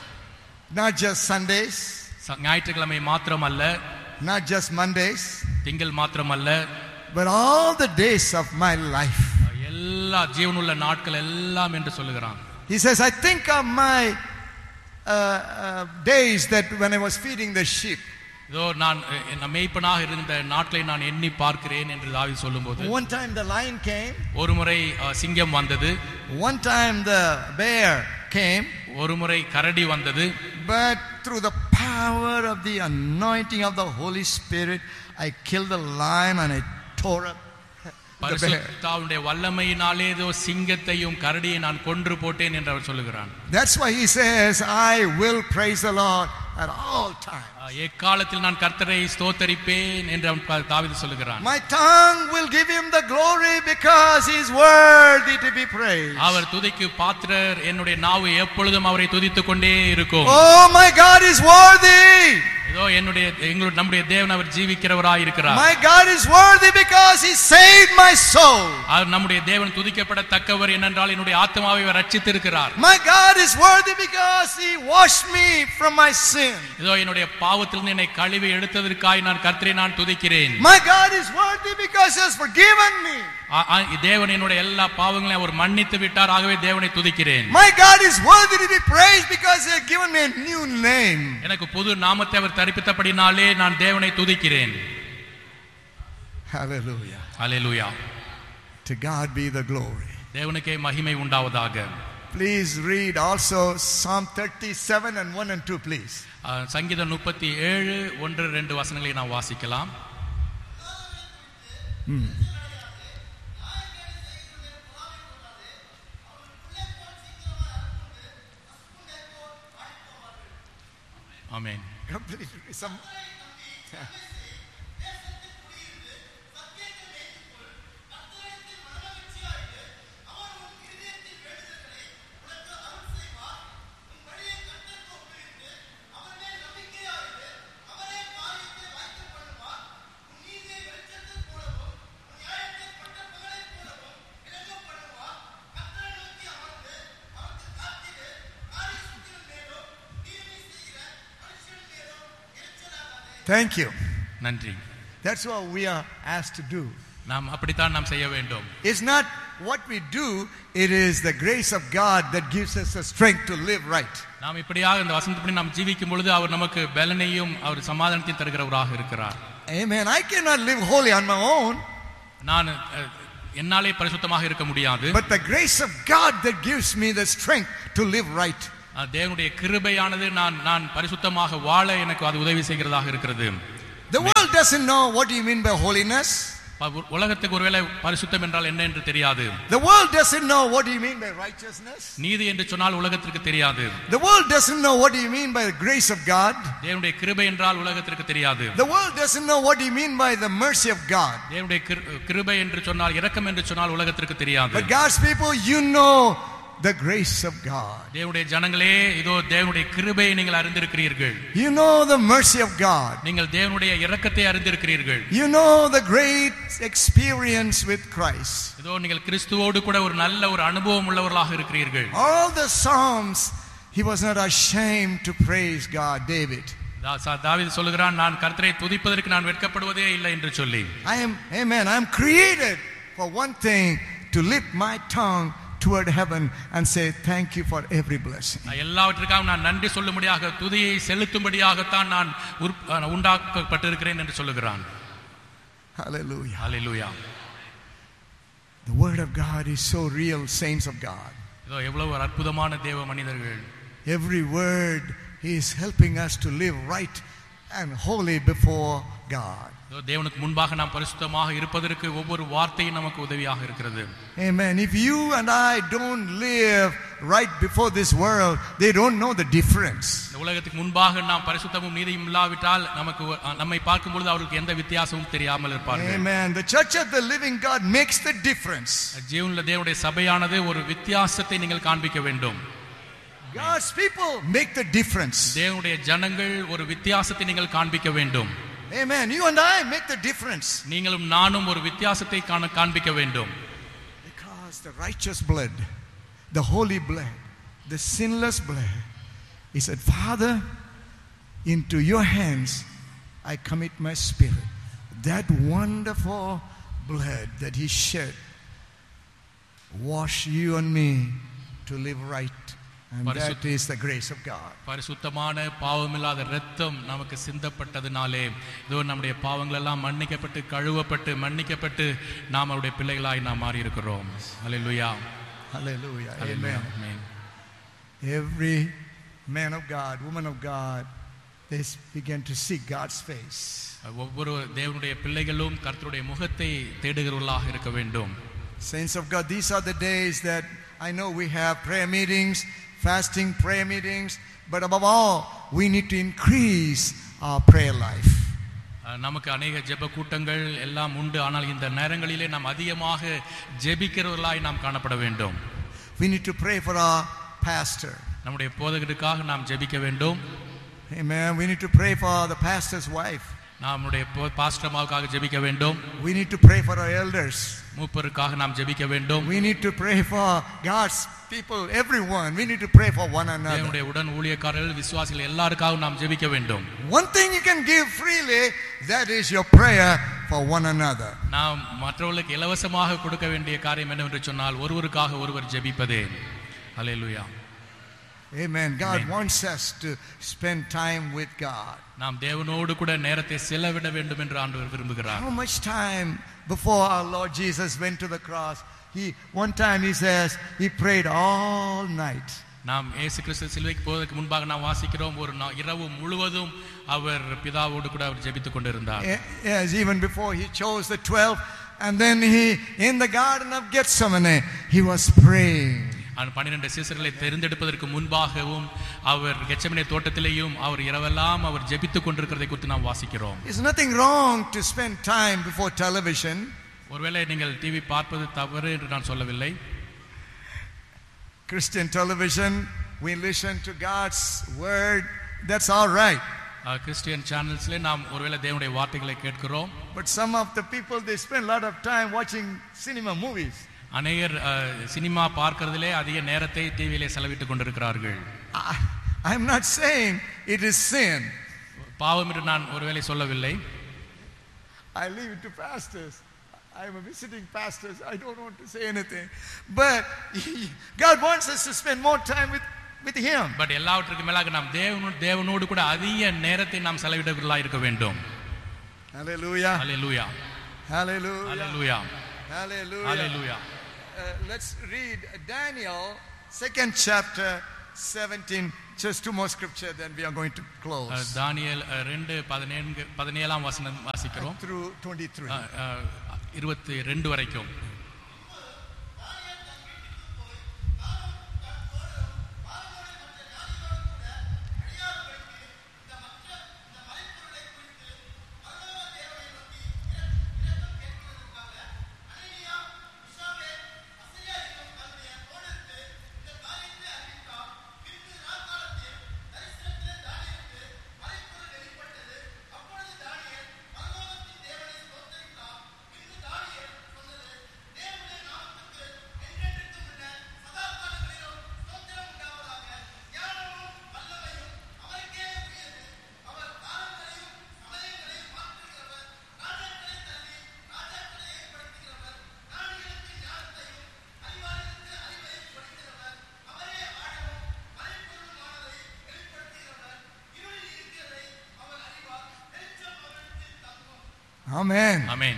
Not just Sundays, ஞாயிற்றுக்கிழமை மாத்திரமல்ல, not just Mondays, திங்கள் மாத்திரமல்ல, but all the days of my life. எல்லா ஜீவனுள்ள நாட்கள் எல்லாம் என்று சொல்லுகிறான். He says, I think of my uh, uh, days that when I was feeding the sheep. இதோ நான் மேய்ப்பனாக இருந்த நாட்களை நான் எண்ணி பார்க்கிறேன் என்று தாவீது சொல்லும்போது, one time the lion came, ஒரு முறை சிங்கம் வந்தது, one time the bear came, ஒரு முறை கரடி வந்தது, but through the power of the anointing of the Holy Spirit I killed the lion and I tore up the bear. பரிசுத்தாவினுடைய வல்லமையினாலே ஏதோ சிங்கத்தையும் கரடியை நான் கொன்று போட்டேன் என்று அவர் சொல்லுகிறான். That's why he says, I will praise the Lord at all times. எக்காலத்தில் நான் கர்த்தரை ஸ்தோத்தரிப்பேன் என்று அவன் தாவீது சொல்லுகிறான். My tongue will give him the glory because he is worthy to be praised. அவர் துதிக்கு பாத்திரர், என்னுடைய நாவு எப்பொழுதும் அவரை துதித்துக் கொண்டே இருக்கும். Oh, my God is worthy. இதோ என்னுடைய எங்களுடைய நம்முடைய தேவன் அவர் ஜீவிக்கிறவராய் இருக்கிறார். My God is worthy because he saved my soul. அவர் நம்முடைய தேவன் துதிக்கப்படத்தக்கவர் ஏனென்றால் என்னுடைய ஆத்மாவை அவர் ரட்சித்திருக்கிறார். My God is worthy because he washed me from my sin. இதோ என்னுடைய பாவத்திலிருந்து என்னை கழுவி எடுத்ததற்காய் நான் கர்த்தரை நான் துதிக்கிறேன். My God is worthy because he has forgiven me. தேவன் என்னுடைய எல்லா பாவங்களையும் அவர் மன்னித்து விட்டார், ஆகவே தேவனை துதிக்கிறேன். My God is worthy to be praised because he has given me a new name. எனக்கு புது நாமத்தை அவர் தரிப்பித்தபடினாலே நான் தேவனை துதிக்கிறேன். Hallelujah. Hallelujah. To God be the glory. தேவனுக்கே மகிமை உண்டாவதாக. Please read also Psalm thirty-seven and one and two, please. சங்கீதம் முப்பத்தி ஏழு ஒன்று ரெண்டு வசனங்களை நாம் வாசிக்கலாம். Hmm. Amen. Complete some. Thank you. நன்றி. That's what we are asked to do. நாம் அப்படித்தான் நாம் செய்ய வேண்டும். It's not what we do, it is the grace of God that gives us the strength to live right. நாம் இப்படியாக இந்த வசனத்தின்படி நாம் ஜீவிக்கும் பொழுது அவர் நமக்கு பலனையும் அவர் சமாதானத்தையும் தருகிறவராக இருக்கிறார். Amen. I cannot live holy on my own. நான் என்னாலே பரிசுத்தமாக இருக்க முடியாது. But the grace of God that gives me the strength to live right. தேவனுடைய கிருபையானது நான் நான் பரிசுத்தமாக வாழ எனக்கு அது உதவி செய்கிறதாக இருக்கிறது. The world doesn't know what do you mean by holiness. உலகத்துக்கு ஒருவேளை பரிசுத்தம் என்றால் என்ன என்று தெரியாது. The world doesn't know what do you mean by righteousness. நீதி என்று சொன்னால் உலகத்திற்கு தெரியாது. The world doesn't know what do you mean by the grace of God. தேவனுடைய கிருபை என்றால் உலகத்திற்கு தெரியாது. The world doesn't know what do you mean by the mercy of God. தேவனுடைய கிருபை என்று சொன்னால் இரக்கம் என்று சொன்னால் உலகத்திற்கு தெரியாது. But God's people, you know the grace of God. தேவனுடைய ஜனங்களே இதோ தேவனுடைய கிருபையை நீங்கள் அறிந்திருக்கிறீர்கள். You know the mercy of God. நீங்கள் தேவனுடைய இரக்கத்தை அறிந்திருக்கிறீர்கள். You know the great experience with Christ. இதோ நீங்கள் கிறிஸ்துவோடு கூட ஒரு நல்ல ஒரு அனுபவம் உள்ளவர்களாக இருக்கிறீர்கள். All the Psalms, he was not ashamed to praise God, David. தாவீது சொல்கிறான், நான் கர்த்தரை துதிப்பதற்கு நான் வெட்கப்படுவதே இல்லை என்று சொல்லி. I am, amen, I am created for one thing, to lift my tongue toward heaven and say thank you for every blessing. எல்லாவற்றிற்காக நான் நன்றி சொல்லும்படியாக துதியை செலுத்தும்படியாக தான் நான் உண்டாக்கப்பட்டிருக்கிறேன் என்று சொல்லுகிறான். Hallelujah. Hallelujah. The word of God is so real, saints of God. இதோ எவ்வளவு அற்புதமான தேவ மனிதர்கள். Every word is helping us to live right and holy before God. தேவனுக்கு முன்பாக நாம் பரிசுத்தமாக இருப்பதற்கு ஒவ்வொரு வார்த்தையும் நமக்கு உதவியாக இருக்கிறது. Amen. If you and I don't live right before this world, they don't know the difference. இந்த உலகத்துக்கு முன்பாக நாம் பரிசுத்தமும் நீதியும் இல்லாவிட்டால் நமக்கு நம்மை பார்க்கும் பொழுது அவருக்கு எந்த வித்தியாசமும் தெரியாமல் இருப்பார்கள். Amen. The church of the living God makes the difference. ஜீவனுள்ள தேவனுடைய சபையானது ஒரு வித்தியாசத்தை நீங்கள் காண்பிக்க வேண்டும். God's people make the difference. தேவனுடைய ஜனங்கள் ஒரு வித்தியாசத்தை நீங்கள் காண்பிக்க வேண்டும். Amen. You and I make the difference. நீங்களும் நானும் ஒரு வித்தியாசத்தை காண்பிக்க வேண்டும். Because the righteous blood, the holy blood, the sinless blood, he said, Father, into your hands I commit my spirit. That wonderful blood that he shed wash you and me to live right. And that is the grace of God. பரிசுத்தமான பாவமில்லாத இரத்தம் நமக்கு சிந்தப்பட்டதினாலே இதோ நம்முடைய பாவங்கள் எல்லாம் மன்னிக்கப்பட்டு கழுவப்பட்டு மன்னிக்கப்பட்டு நாம் அவருடைய பிள்ளைகளாய் நாம் மாறி இருக்கிறோம். Hallelujah. Hallelujah. Amen. Amen. Every man of God, woman of God, they begin to seek God's face. ஒவ்வொரு தேவனுடைய பிள்ளைகளும் கர்த்தருடைய முகத்தை தேடுகிறவர்களாக இருக்க வேண்டும். Saints of God, these are the days that I know we have prayer meetings, fasting prayer meetings, but above all we need to increase our prayer life. நமக்கு अनेक ஜெப கூட்டங்கள் எல்லாம் உண்டு, ஆனால் இந்த நேரங்களிலே நாம் அதிகமாக ஜெபிக்கிறவர்களாய் நாம் காணப்பட வேண்டும். We need to pray for our pastor. நம்முடைய போதகருக்காக நாம் ஜெபிக்க வேண்டும். Amen. We need to pray for the pastor's wife. நம்முடைய பாஸ்டர் அம்மாவுக்காக ஜெபிக்க வேண்டும். We need to pray for our elders. மூப்பருக்காக நாம் ஜெபிக்க வேண்டும். We need to pray for God's people, everyone. We need to pray for one another. தேவனுடைய உடன் ஊழியக்காரர்கள் விசுவாசிகள் எல்லாருக்காகவும் நாம் ஜெபிக்க வேண்டும். One thing you can give freely, that is your prayer for one another. நாம் மற்றவர்களுக்கு இலவசமாக கொடுக்க வேண்டிய காரியம் என்னவென்று சொன்னால் ஒருவருக்காக ஒருவர் ஜெபிப்பதே. Hallelujah. Amen. God Amen. wants us to spend time with God. நாம் தேவனோடு கூட நேரத்தை செலவிட வேண்டும் என்று ஆண்டவர் விரும்புகிறார். How much time before our Lord Jesus went to the cross, he one time he says he prayed all night. நாம் இயேசு கிறிஸ்து சிலுவைக்கு போவதற்கு முன்பாக நாம் வாசிக்கிறோம், ஒரு இரவு முழுவதும் அவர் பிதாவோடு கூட அவர் ஜெபித்துக் கொண்டிருந்தார். Yes, even before he chose the twelve, and then he in the garden of Gethsemane he was praying. பன்னிரண்டு சீசர்களை தேர்ந்தெடுப்பதற்கு முன்பாகவும் அவர் கெத்செமனே தோட்டத்திலேயும் அவர் இரவெல்லாம் அவர் ஜெபித்துக் கொண்டிருக்கிறதை குறித்து நாம் வாசிக்கிறோம். There's nothing wrong to spend time before television. ஒருவேளை நீங்கள் டிவி பார்ப்பது தவறு என்று நான் சொல்லவில்லை. Christian television, we listen to God's word, that's all right. Christian சேனல்ஸ்ல நாம் ஒருவேளை தேவனுடைய வார்த்தைகளை கேட்கிறோம். But some of the people, they spend a lot of time watching cinema movies. அநேகர் சினிமா பார்க்கிறதிலே அதிக நேரத்தை டிவியிலே செலவிட்டுக் கொண்டிருக்கிறார்கள். I'm not saying it is sin. பாவம் என்று நான் ஒருவேளை சொல்லவில்லை. I leave it to pastors. I am a visiting pastor. I don't want to say anything. But he, God wants us to spend more time with with him. But எல்லாவற்றுக்கும் மேலாக நாம் தேவனோடு தேவனோடு கூட அதிக நேரத்தை நாம் செலவிடவர்களாக இருக்க வேண்டும். Hallelujah. Hallelujah. Hallelujah. Hallelujah. Hallelujah. Hallelujah. Uh, let's read Daniel second chapter seventeen. Just two more scripture, then we are going to close. தானியேல் ரெண்டு பதினேழு பதினேழாம் வசனம் வாசிக்கிறோம். Through twenty-three. இருபத்தி ரெண்டு வரைக்கும். Amen. Amen.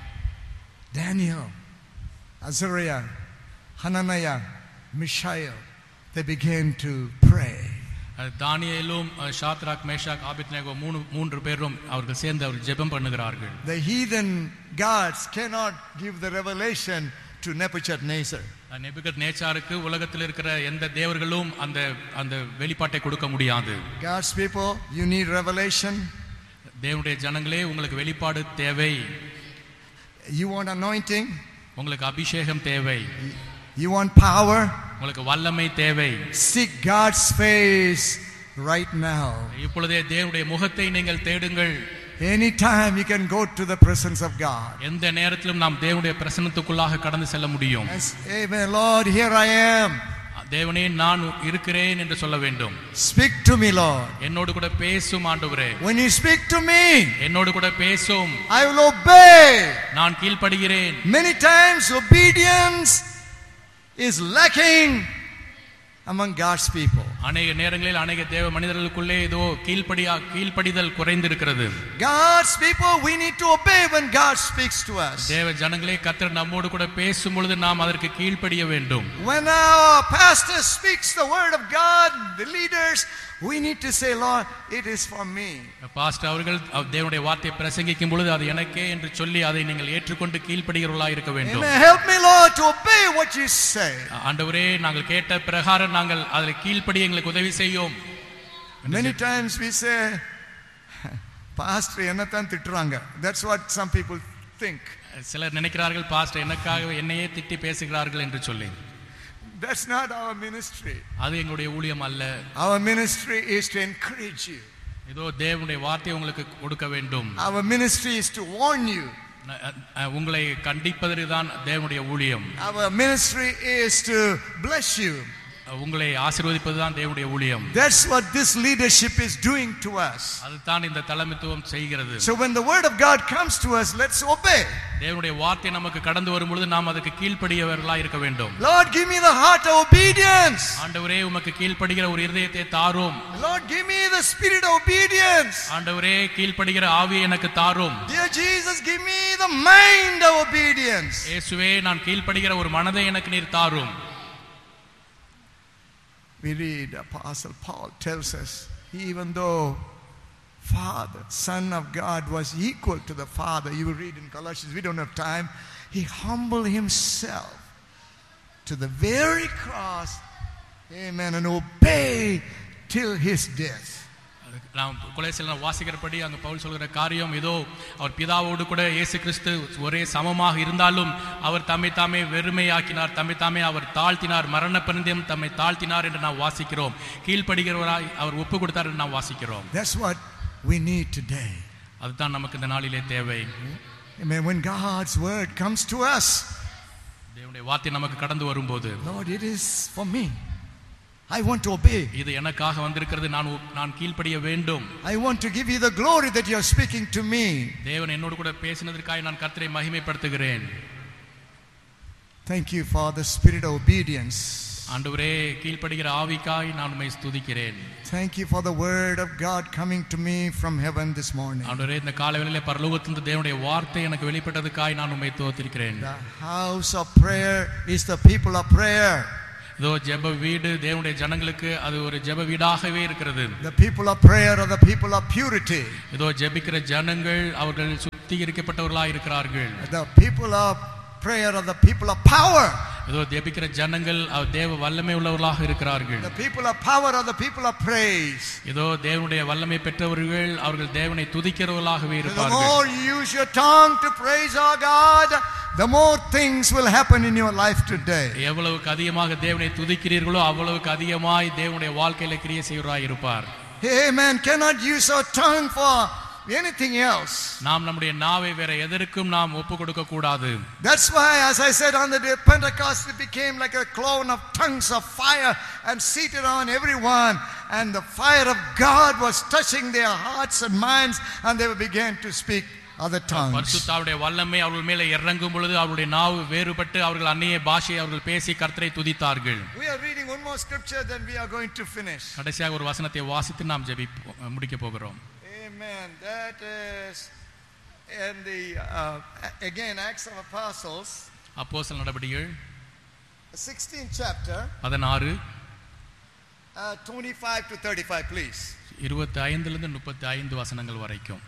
Daniel, Azariah, Hananiah, Mishael, they began to pray. தானியேலும் Shadrach Meshach Abednego மூணு மூன்று பேரும் அவர்கள் சேர்ந்து அவர் ஜெபம் பண்ணுகிறார்கள். The heathen gods cannot give the revelation to Nebuchadnezzar. நேபுகத்நேச்சாருக்கு உலகத்தில் இருக்கிற எந்த தேவர்களும் அந்த அந்த வெளிப்பாட்டை கொடுக்க முடியாது. God's people, you need revelation. தேவனுடைய ஜனங்களே உங்களுக்கு வெளிப்பாடு தேவை. You want anointing? உங்களுக்கு அபிஷேகம் தேவை. You want power? உங்களுக்கு வல்லமை தேவை. Seek God's face right now. இப்பொழுதே தேவனுடைய முகத்தை நீங்கள் தேடுங்கள். Anytime you can go to the presence of God. எந்த நேரத்திலும் நாம் தேவனுடைய பிரசன்னத்துக்குள்ளாக கடந்து செல்ல முடியும். Amen. Lord, here I am. தேவனே நான் இருக்கிறேன் என்று சொல்ல வேண்டும். Speak to me, Lord. என்னோடு கூட பேசும் ஆண்டவரே. When you speak to me, என்னோடு கூட பேசும். I will obey. நான் கீழ்ப்படிகிறேன். Many times obedience is lacking among God's people. அநேக நேரங்களில் அநேக தேவ மனிதர்களுக்குள்ளே ஏதோ கீழ்ப்படியா கீழ்ப்படிதல் குறைந்திருக்கிறது. God's people, we need to obey when God speaks to us. தேவ ஜனங்களே கர்த்தர் நம்மோடு கூட பேசும் பொழுது நாம் அதற்கு கீழ்ப்படிய வேண்டும். When our pastor speaks the word of God, the leaders, we need to say, Lord, it is for me. Pastor அவர்கள் தேவனுடைய வார்த்தையை பிரசங்கிக்கும் பொழுது அது எனக்கே என்று சொல்லி அதை நீங்கள் ஏற்றுக்கொண்டு கீழ்ப்படிகிறவர்களாக இருக்க வேண்டும். Help me, Lord, to obey what you say. ஆண்டவரே நாங்கள் கேட்ட பிரகாரம் நாங்கள் அதில் கீழ்ப்படிய எங்களுக்கு உதவி செய்யும். Many times we say, pastor என்னத்தான் திட்டுறாங்க. That's what some people think. சிலர் நினைக்கிறார்கள் பாஸ்டர் எனக்காக என்னையே திட்டி பேசுகிறார்கள் என்று சொல்லி. That's not our ministry. அது எங்களுடைய ஊழியம் அல்ல. Our ministry is to encourage you. இதோ தேவனுடைய வார்த்தை உங்களுக்கு கொடுக்க வேண்டும். Our ministry is to warn you. உங்களை கண்டிப்பதுதான் தேவனுடைய ஊழியம். Our ministry is to bless you. உங்களை ஆசீர்வதிப்பதுதான் தேவனுடைய ஊழியம். That's what this leadership is doing to us. அதுதான் இந்த தலைமைத்துவம் செய்கிறது. So when the word of God comes to us, let's obey. தேவனுடைய வார்த்தை நமக்கு கடந்து வரும் பொழுது நாம் அதுக்கு கீழ்ப்படியவர்களாக இருக்க வேண்டும். Lord, give me the heart of obedience. ஆண்டவரே உமக்கு கீழ்ப்படிகிற ஒரு இதயத்தை தாரும். Lord, give me the spirit of obedience. ஆண்டவரே கீழ்ப்படிகிற ஆவியை எனக்கு தாரும். Dear Jesus, give me the mind of obedience. இயேசுவே நான் கீழ்ப்படிகிற ஒரு மனதை எனக்கு நீர் தாரும். We read Apostle Paul tells us, even though Father, Son of God was equal to the Father, you will read in Colossians, we don't have time, he humbled himself to the very cross, amen, and obeyed till his death. நாம் கொலோசியர் வாசிக்கிறபடி அங்க பவுல் சொல்கிற காரியம் ஏதோ அவர் பிதாவோடு கூட இயேசு கிறிஸ்து ஒரே சமமாக இருந்தாலும் அவர் தம்மை தாமே வெறுமையாக்கினார், தம்மை தாமே அவர் தாழ்த்தினார், மரண பரியந்தம் தம்மை தாழ்த்தினார் என்று நாம் வாசிக்கிறோம். கீழ்ப்படிகிறவராய் அவர் ஒப்பு கொடுத்தார் என்று நாம் வாசிக்கிறோம். That's what we need today. அதுதான் நமக்கு இந்த நாளிலே தேவை. Amen. When God's word comes to us, தேவனுடைய வார்த்தை நமக்கு கடந்து வரும்போது, Lord, it is for me. I want to obey. இது எனக்காக வந்திருக்கிறது, நான் நான் கீழ்ப்படிய வேண்டும். I want to give you the glory that you are speaking to me. தேவன் என்னோடு கூட பேசினதற்காக நான் கர்த்தரை மகிமைப்படுத்துகிறேன். Thank you for the spirit of obedience. ஆண்டவரே, கீழ்ப்படிகிற ஆவிக்காய் நான் உம்மை ஸ்துதிக்கிறேன். Thank you for the word of God coming to me from heaven this morning. ஆண்டவரே, இந்த காலைவேளையிலே பரலோகத்திலிருந்து தேவனுடைய வார்த்தை எனக்கு வெளிப்பட்டதற்காய் நான் உம்மை ஸ்தோத்திரிக்கிறேன். The house of prayer is the people of prayer. இதோ ஜெப வீடு தேவனுடைய ஜனங்களுக்கு அது ஒரு ஜெப வீடாகவே இருக்கிறது. The people of prayer are the people of purity. இதோ ஜெபிக்கிற ஜனங்கள் அவர்கள் சுத்திகரிக்கப்பட்டவர்களாய் இருக்கிறார்கள். The people of prayer are the people of power. இதோ ஜெபிக்கிற ஜனங்கள் தேவ வல்லமை உள்ளவர்களாக இருக்கிறார்கள். The people of power are the people of praise. இதோ தேவனுடைய வல்லமை பெற்றவர்கள் அவர்கள் தேவனை துதிக்கிறவர்களாகவே The இருப்பார்கள். more you use your tongue to praise our God, the more things will happen in your life today. எவ்வளவுக்கு அதிகமாக தேவனை துதிக்கிறீர்களோ அவ்வளவுக்கு அதிகமாய் தேவனுடைய வாழ்க்கையில கிரியை செய்வராய் இருப்பார். Amen. Cannot use our tongue for anything else. நாம் நம்முடைய நாவை வேற எதற்கும் நாம் ஒப்பு கொடுக்க கூடாது. That's why, as I said, on the day of Pentecost, it became like a cloud of tongues of fire and seated on everyone, and the fire of God was touching their hearts and minds, and they began to speak other tongues. பரிசுத்தாவுடைய வல்லமை அவர்கள் மேலே இறங்கும் பொழுது அவருடைய நாவு வேறுபட்டு அவர்கள் அந்நிய பாஷையை அவர்கள் பேசி கர்த்தரை துதித்தார்கள். We are reading one more scripture, then we are going to finish. கடைசியாக ஒரு வசனத்தை வாசித்து நாம் ஜெபி முடிக்க போகிறோம். Amen. That is in the uh, again Acts of Apostles, அப்போஸ்தலர் நடபடிகள் sixteenth chapter, பதினாறு uh, twenty-five to thirty-five, please. இருபத்தி ஐந்துல இருந்து முப்பத்தி ஐந்து வசனங்கள் வரைக்கும்.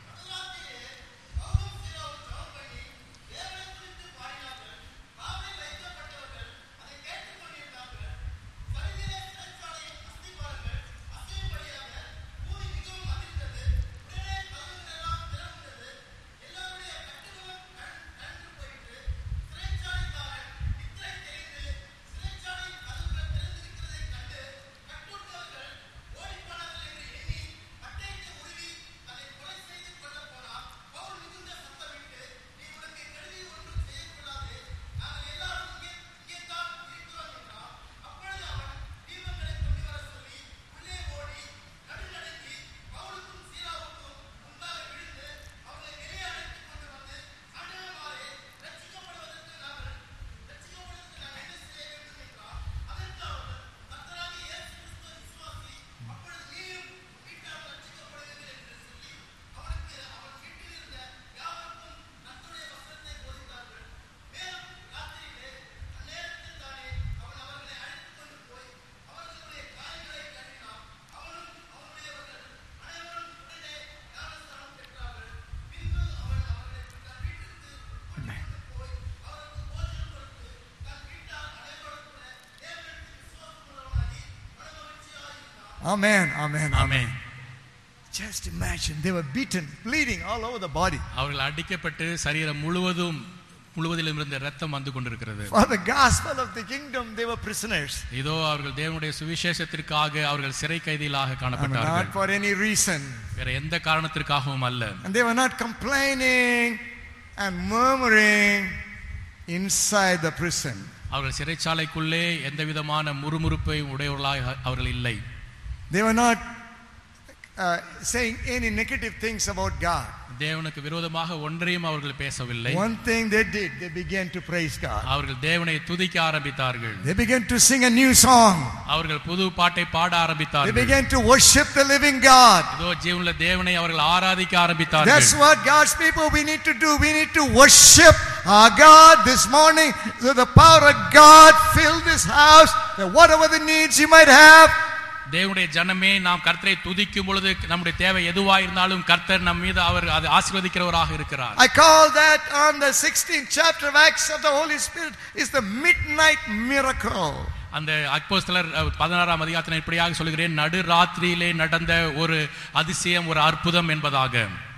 Amen, amen, Amen. amen. Just imagine, they were beaten, bleeding all over the body. அவர்கள் அடிக்கப்பட்டு சரீரம் முழுவதும் முழுவதிலும் இருந்த இரத்தம் வந்து கொண்டிருக்கிறது. For the gospel of the kingdom, they were prisoners. இதோ அவர்கள் தேவனுடைய சுவிசேஷத்திற்காக அவர்கள் சிறை கைதிகளாக காணப்பட்டார்கள். Not for any reason. வேற எந்த காரணத்திற்காகவும் அல்ல. And they were not complaining and murmuring inside the prison. அவர்கள் சிறைச்சாலைக்குள்ளே எந்த விதமான முறுமுறுப்பை உடையவர்களாக அவர்கள் இல்லை. They were not uh, saying any negative things about God. தேவனுக்கு விரோதமாக ஒன்றையும் அவர்கள் பேசவில்லை. One thing they did, they began to praise God. அவர்கள் தேவனை துதிக்க ஆரம்பித்தார்கள். They began to sing a new song. அவர்கள் புது பாட்டை பாட ஆரம்பித்தார்கள். They began to worship the living God. இதோ ஜீவனுள்ள தேவனை அவர்கள் ஆராதிக்க ஆரம்பித்தார்கள். That's what God's people we need to do. We need to worship our God this morning. So the power of God fill this house. That whatever the needs you might have, தேவனுடைய ஜனமே நாம் கர்த்தரை துதிக்கும் பொழுது நம்முடைய தேவை எதுவா இருந்தாலும் கர்த்தர் நம் மீது அவர் அதை ஆசீர்வதிக்கிறவராக இருக்கிறார். I call that on the sixteenth chapter of Acts of the Holy Spirit is the midnight miracle. அந்த அப்போஸ்தலர் பதினாறாம் அதிகாரத்தில் இப்படியாக சொல்கிறேன், நடு ராத்திரியிலே நடந்த ஒரு அதிசயம், ஒரு அற்புதம் என்பதாக.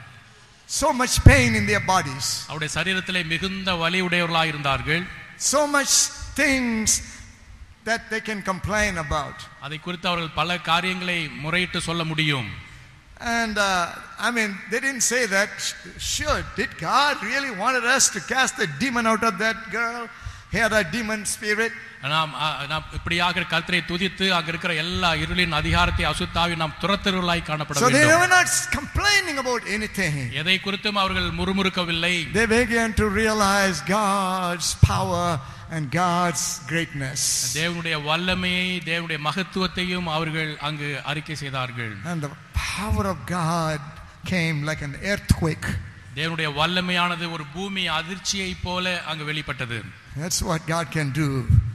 So much pain in their bodies. அவருடைய சரீரத்திலே மிகுந்த வலி உடையவர்களாக இருந்தார்கள். So much things that they can complain about. அதை குறித்து அவர்கள் பல காரியங்களை முறையிட்டு சொல்ல முடியும். And uh, I mean, they didn't say that. Sure, did God really wanted us to cast the demon out of that girl? had a demon spirit. நாம் நாம் இப்படியாக கர்த்தரை துதித்து அங்க இருக்கிற எல்லா இருளின் அதிகாரத்தை அசுத்தாவி நாம் துரத்துகிறவர்களாய் காணப்பட So they வேண்டும். were not complaining about anything. எதை குறித்தும் அவர்கள் முறுமுறுக்கவில்லை. They began to realize God's power and God's greatness. தேவனுடைய வல்லமையை தேவனுடைய மகத்துவத்தையும் அவர்கள் அங்கு அறிக்கை செய்தார்கள். And the power of God came like an earthquake. தேவனுடைய வல்லமையானது ஒரு பூமி அதிர்ச்சியை போல அங்கு வெளிப்பட்டது. That's what God can do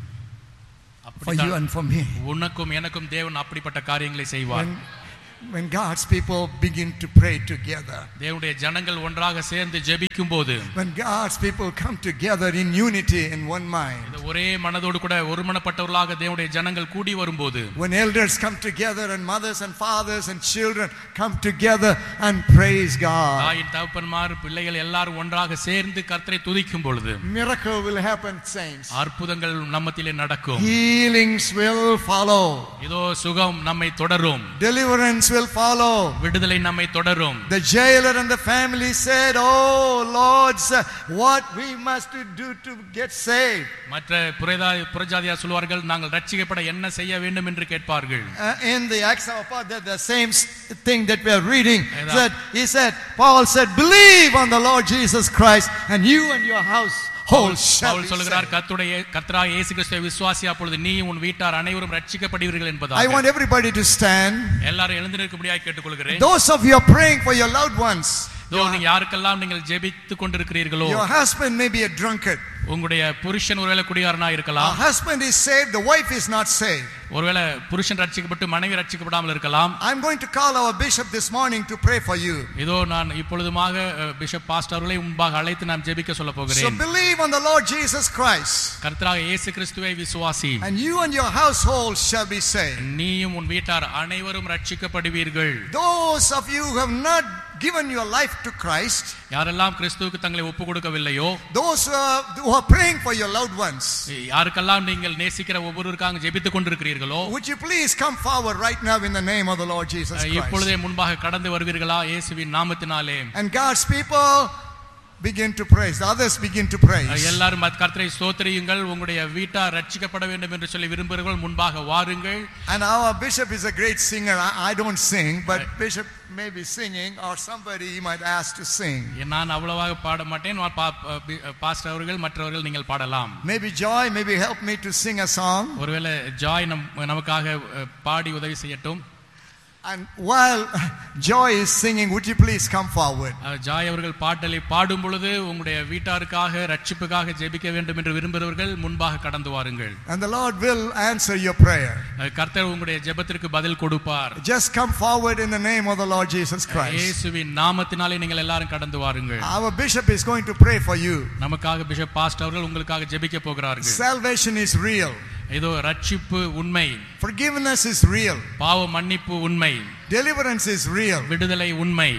for you and for me. உனக்கும் எனக்கும் தேவன் அப்படிப்பட்ட காரியங்களை செய்வார். When, when God's people begin to pray together. தேவனுடைய ஜனங்கள் ஒன்றாக சேர்ந்து ஜெபிக்கும்போது, When God's people come together in unity in one mind. இந்த ஒரே மனதோடு கூட ஒருமனப்பட்டவர்களாக தேவனுடைய ஜனங்கள் கூடி வரும்போது, When elders come together and mothers and fathers and children come together and praise God. தாயின் தகப்பன்மார் பிள்ளைகள் எல்லாரும் ஒன்றாக சேர்ந்து கர்த்தரை துதிக்கும் பொழுது Miracle will happen, saints. அற்புதங்கள் நம்மத்திலே நடக்கும். Healings will follow. இதோ சுகம் நம்மை தொடரும். Deliverance will follow. விடுதலை நம்மை தொடரும். The jailer and the family said, "Oh Lord, sir, what we must do to get saved?" மற்ற புரதா புரஜாதியார் சொல்வார்கள், நாங்கள் ரட்சிக்கப்பட என்ன செய்ய வேண்டும் என்று கேட்பார்கள். Uh, in the Acts of Apostles, that the same thing that we are reading, Amen. that he said, Paul said, "Believe on the Lord Jesus Christ, and you and your house." Pavul சொல்கிறார், கர்த்தருடைய கர்த்தராகிய இயேசு கிறிஸ்துவை விசுவாசியா பொழுது நீ உன் வீட்டார் அனைவரும் ரட்சிக்கப்படுவீர்கள் என்பதாக. I want everybody to stand. எல்லாரும் எழுந்து நிற்கும்படியாக கேட்டுக்கொள்கிறேன். Those of you are praying for your loved ones. நீங்க யாருக்கெல்லாம் நீங்கள் ஜெபித்துக் கொண்டிருக்கிறீர்களோ, your husband may be a drunkard. உங்களுடைய புருஷன் ஒருவேளை குடிகாரனா இருக்கலாம். A husband is saved, the wife is not saved. ஒருவேளை புருஷன் ரட்சிக்கப்பட்டு மனைவி ரட்சிக்கப்படாமல் இருக்கலாம். I'm going to call our bishop this morning to pray for you. இதோ நான் இப்பொழுதுமாக பிஷப் பாஸ்டர் அவர்களை முன்பாக அழைத்து நான் ஜெபிக்க சொல்ல போகிறேன். So believe on the Lord Jesus Christ. கர்த்தராகிய இயேசு கிறிஸ்துவை விசுவாசி. And you and your household shall be saved. நீயும் உன் வீட்டார் அனைவரும் ரட்சிக்கப்படுவீர்கள். Those of you who have not given your life to Christ, யாரெல்லாம் கிறிஸ்துவுக்கு தங்களை ஒப்பு கொடுக்கவில்லையோ, those who are, who are praying for your loved ones, யாருக்கெல்லாம் நீங்கள் நேசிக்கிற ஒவ்வொருவருக்காக ஜெபித்துக் கொண்டிருக்கிறீர்களோ, would you please come forward right now in the name of the Lord Jesus Christ? இப்பொழுதே முன்பாக கடந்து வருவீர்களா இயேசுவின் நாமத்தினாலே. And God's people begin to praise. The others begin to praise. எல்லாரும் கர்த்தரை ஸ்தோத்திரியுங்கள். உங்களுடைய வீட்டார் ரட்சிக்கப்பட வேண்டும் என்று சொல்லி விரும்புகிறவர்கள் முன்பாக வாருங்கள். And our bishop is a great singer. I, I don't sing, but bishop may be singing, or somebody he might ask to sing. நான் அவ்வளவாக பாட மாட்டேன். பாஸ்டர் அவர்கள் மற்றவர்கள் நீங்கள் பாடலாம். Maybe Joy maybe help me to sing a song. ஒருவேளை Joy நமக்காக பாடி உதவி செய்யட்டும். And while Joy is singing, would you please come forward? Joy அவர்கள் பாடலை பாடும் பொழுது உங்களுடைய வீட்டாருக்காக ரட்சிப்புக்காக ஜெபிக்க வேண்டும் என்று விரும்புகிறவர்கள் முன்பாக கடந்து வாருங்கள். And the Lord will answer your prayer. கர்த்தர் உங்களுடைய ஜெபத்திற்கு பதில் கொடுப்பார். Just come forward in the name of the Lord Jesus Christ. இயேசுவின் நாமத்தினாலே நீங்கள் எல்லாரும் கடந்து வாருங்கள். Our bishop is going to pray for you. நமக்காக பிஷப் பாஸ்டர் அவர்கள் உங்களுக்காக ஜெபிக்க போகிறார்கள். Salvation is real. இதோ ரட்சிப்பு உண்மை. Forgiveness is real. பாவ மன்னிப்பு உண்மை. Deliverance is real. விடுதலை உண்மை.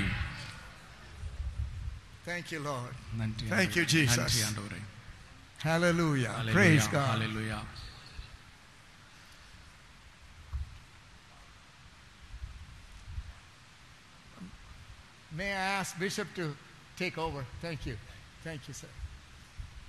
Thank you, Lord. நன்றி. Thank you, Jesus. நன்றி ஆண்டவரே. Hallelujah. Praise God. Hallelujah. May I ask Bishop to take over? Thank you. Thank you, sir.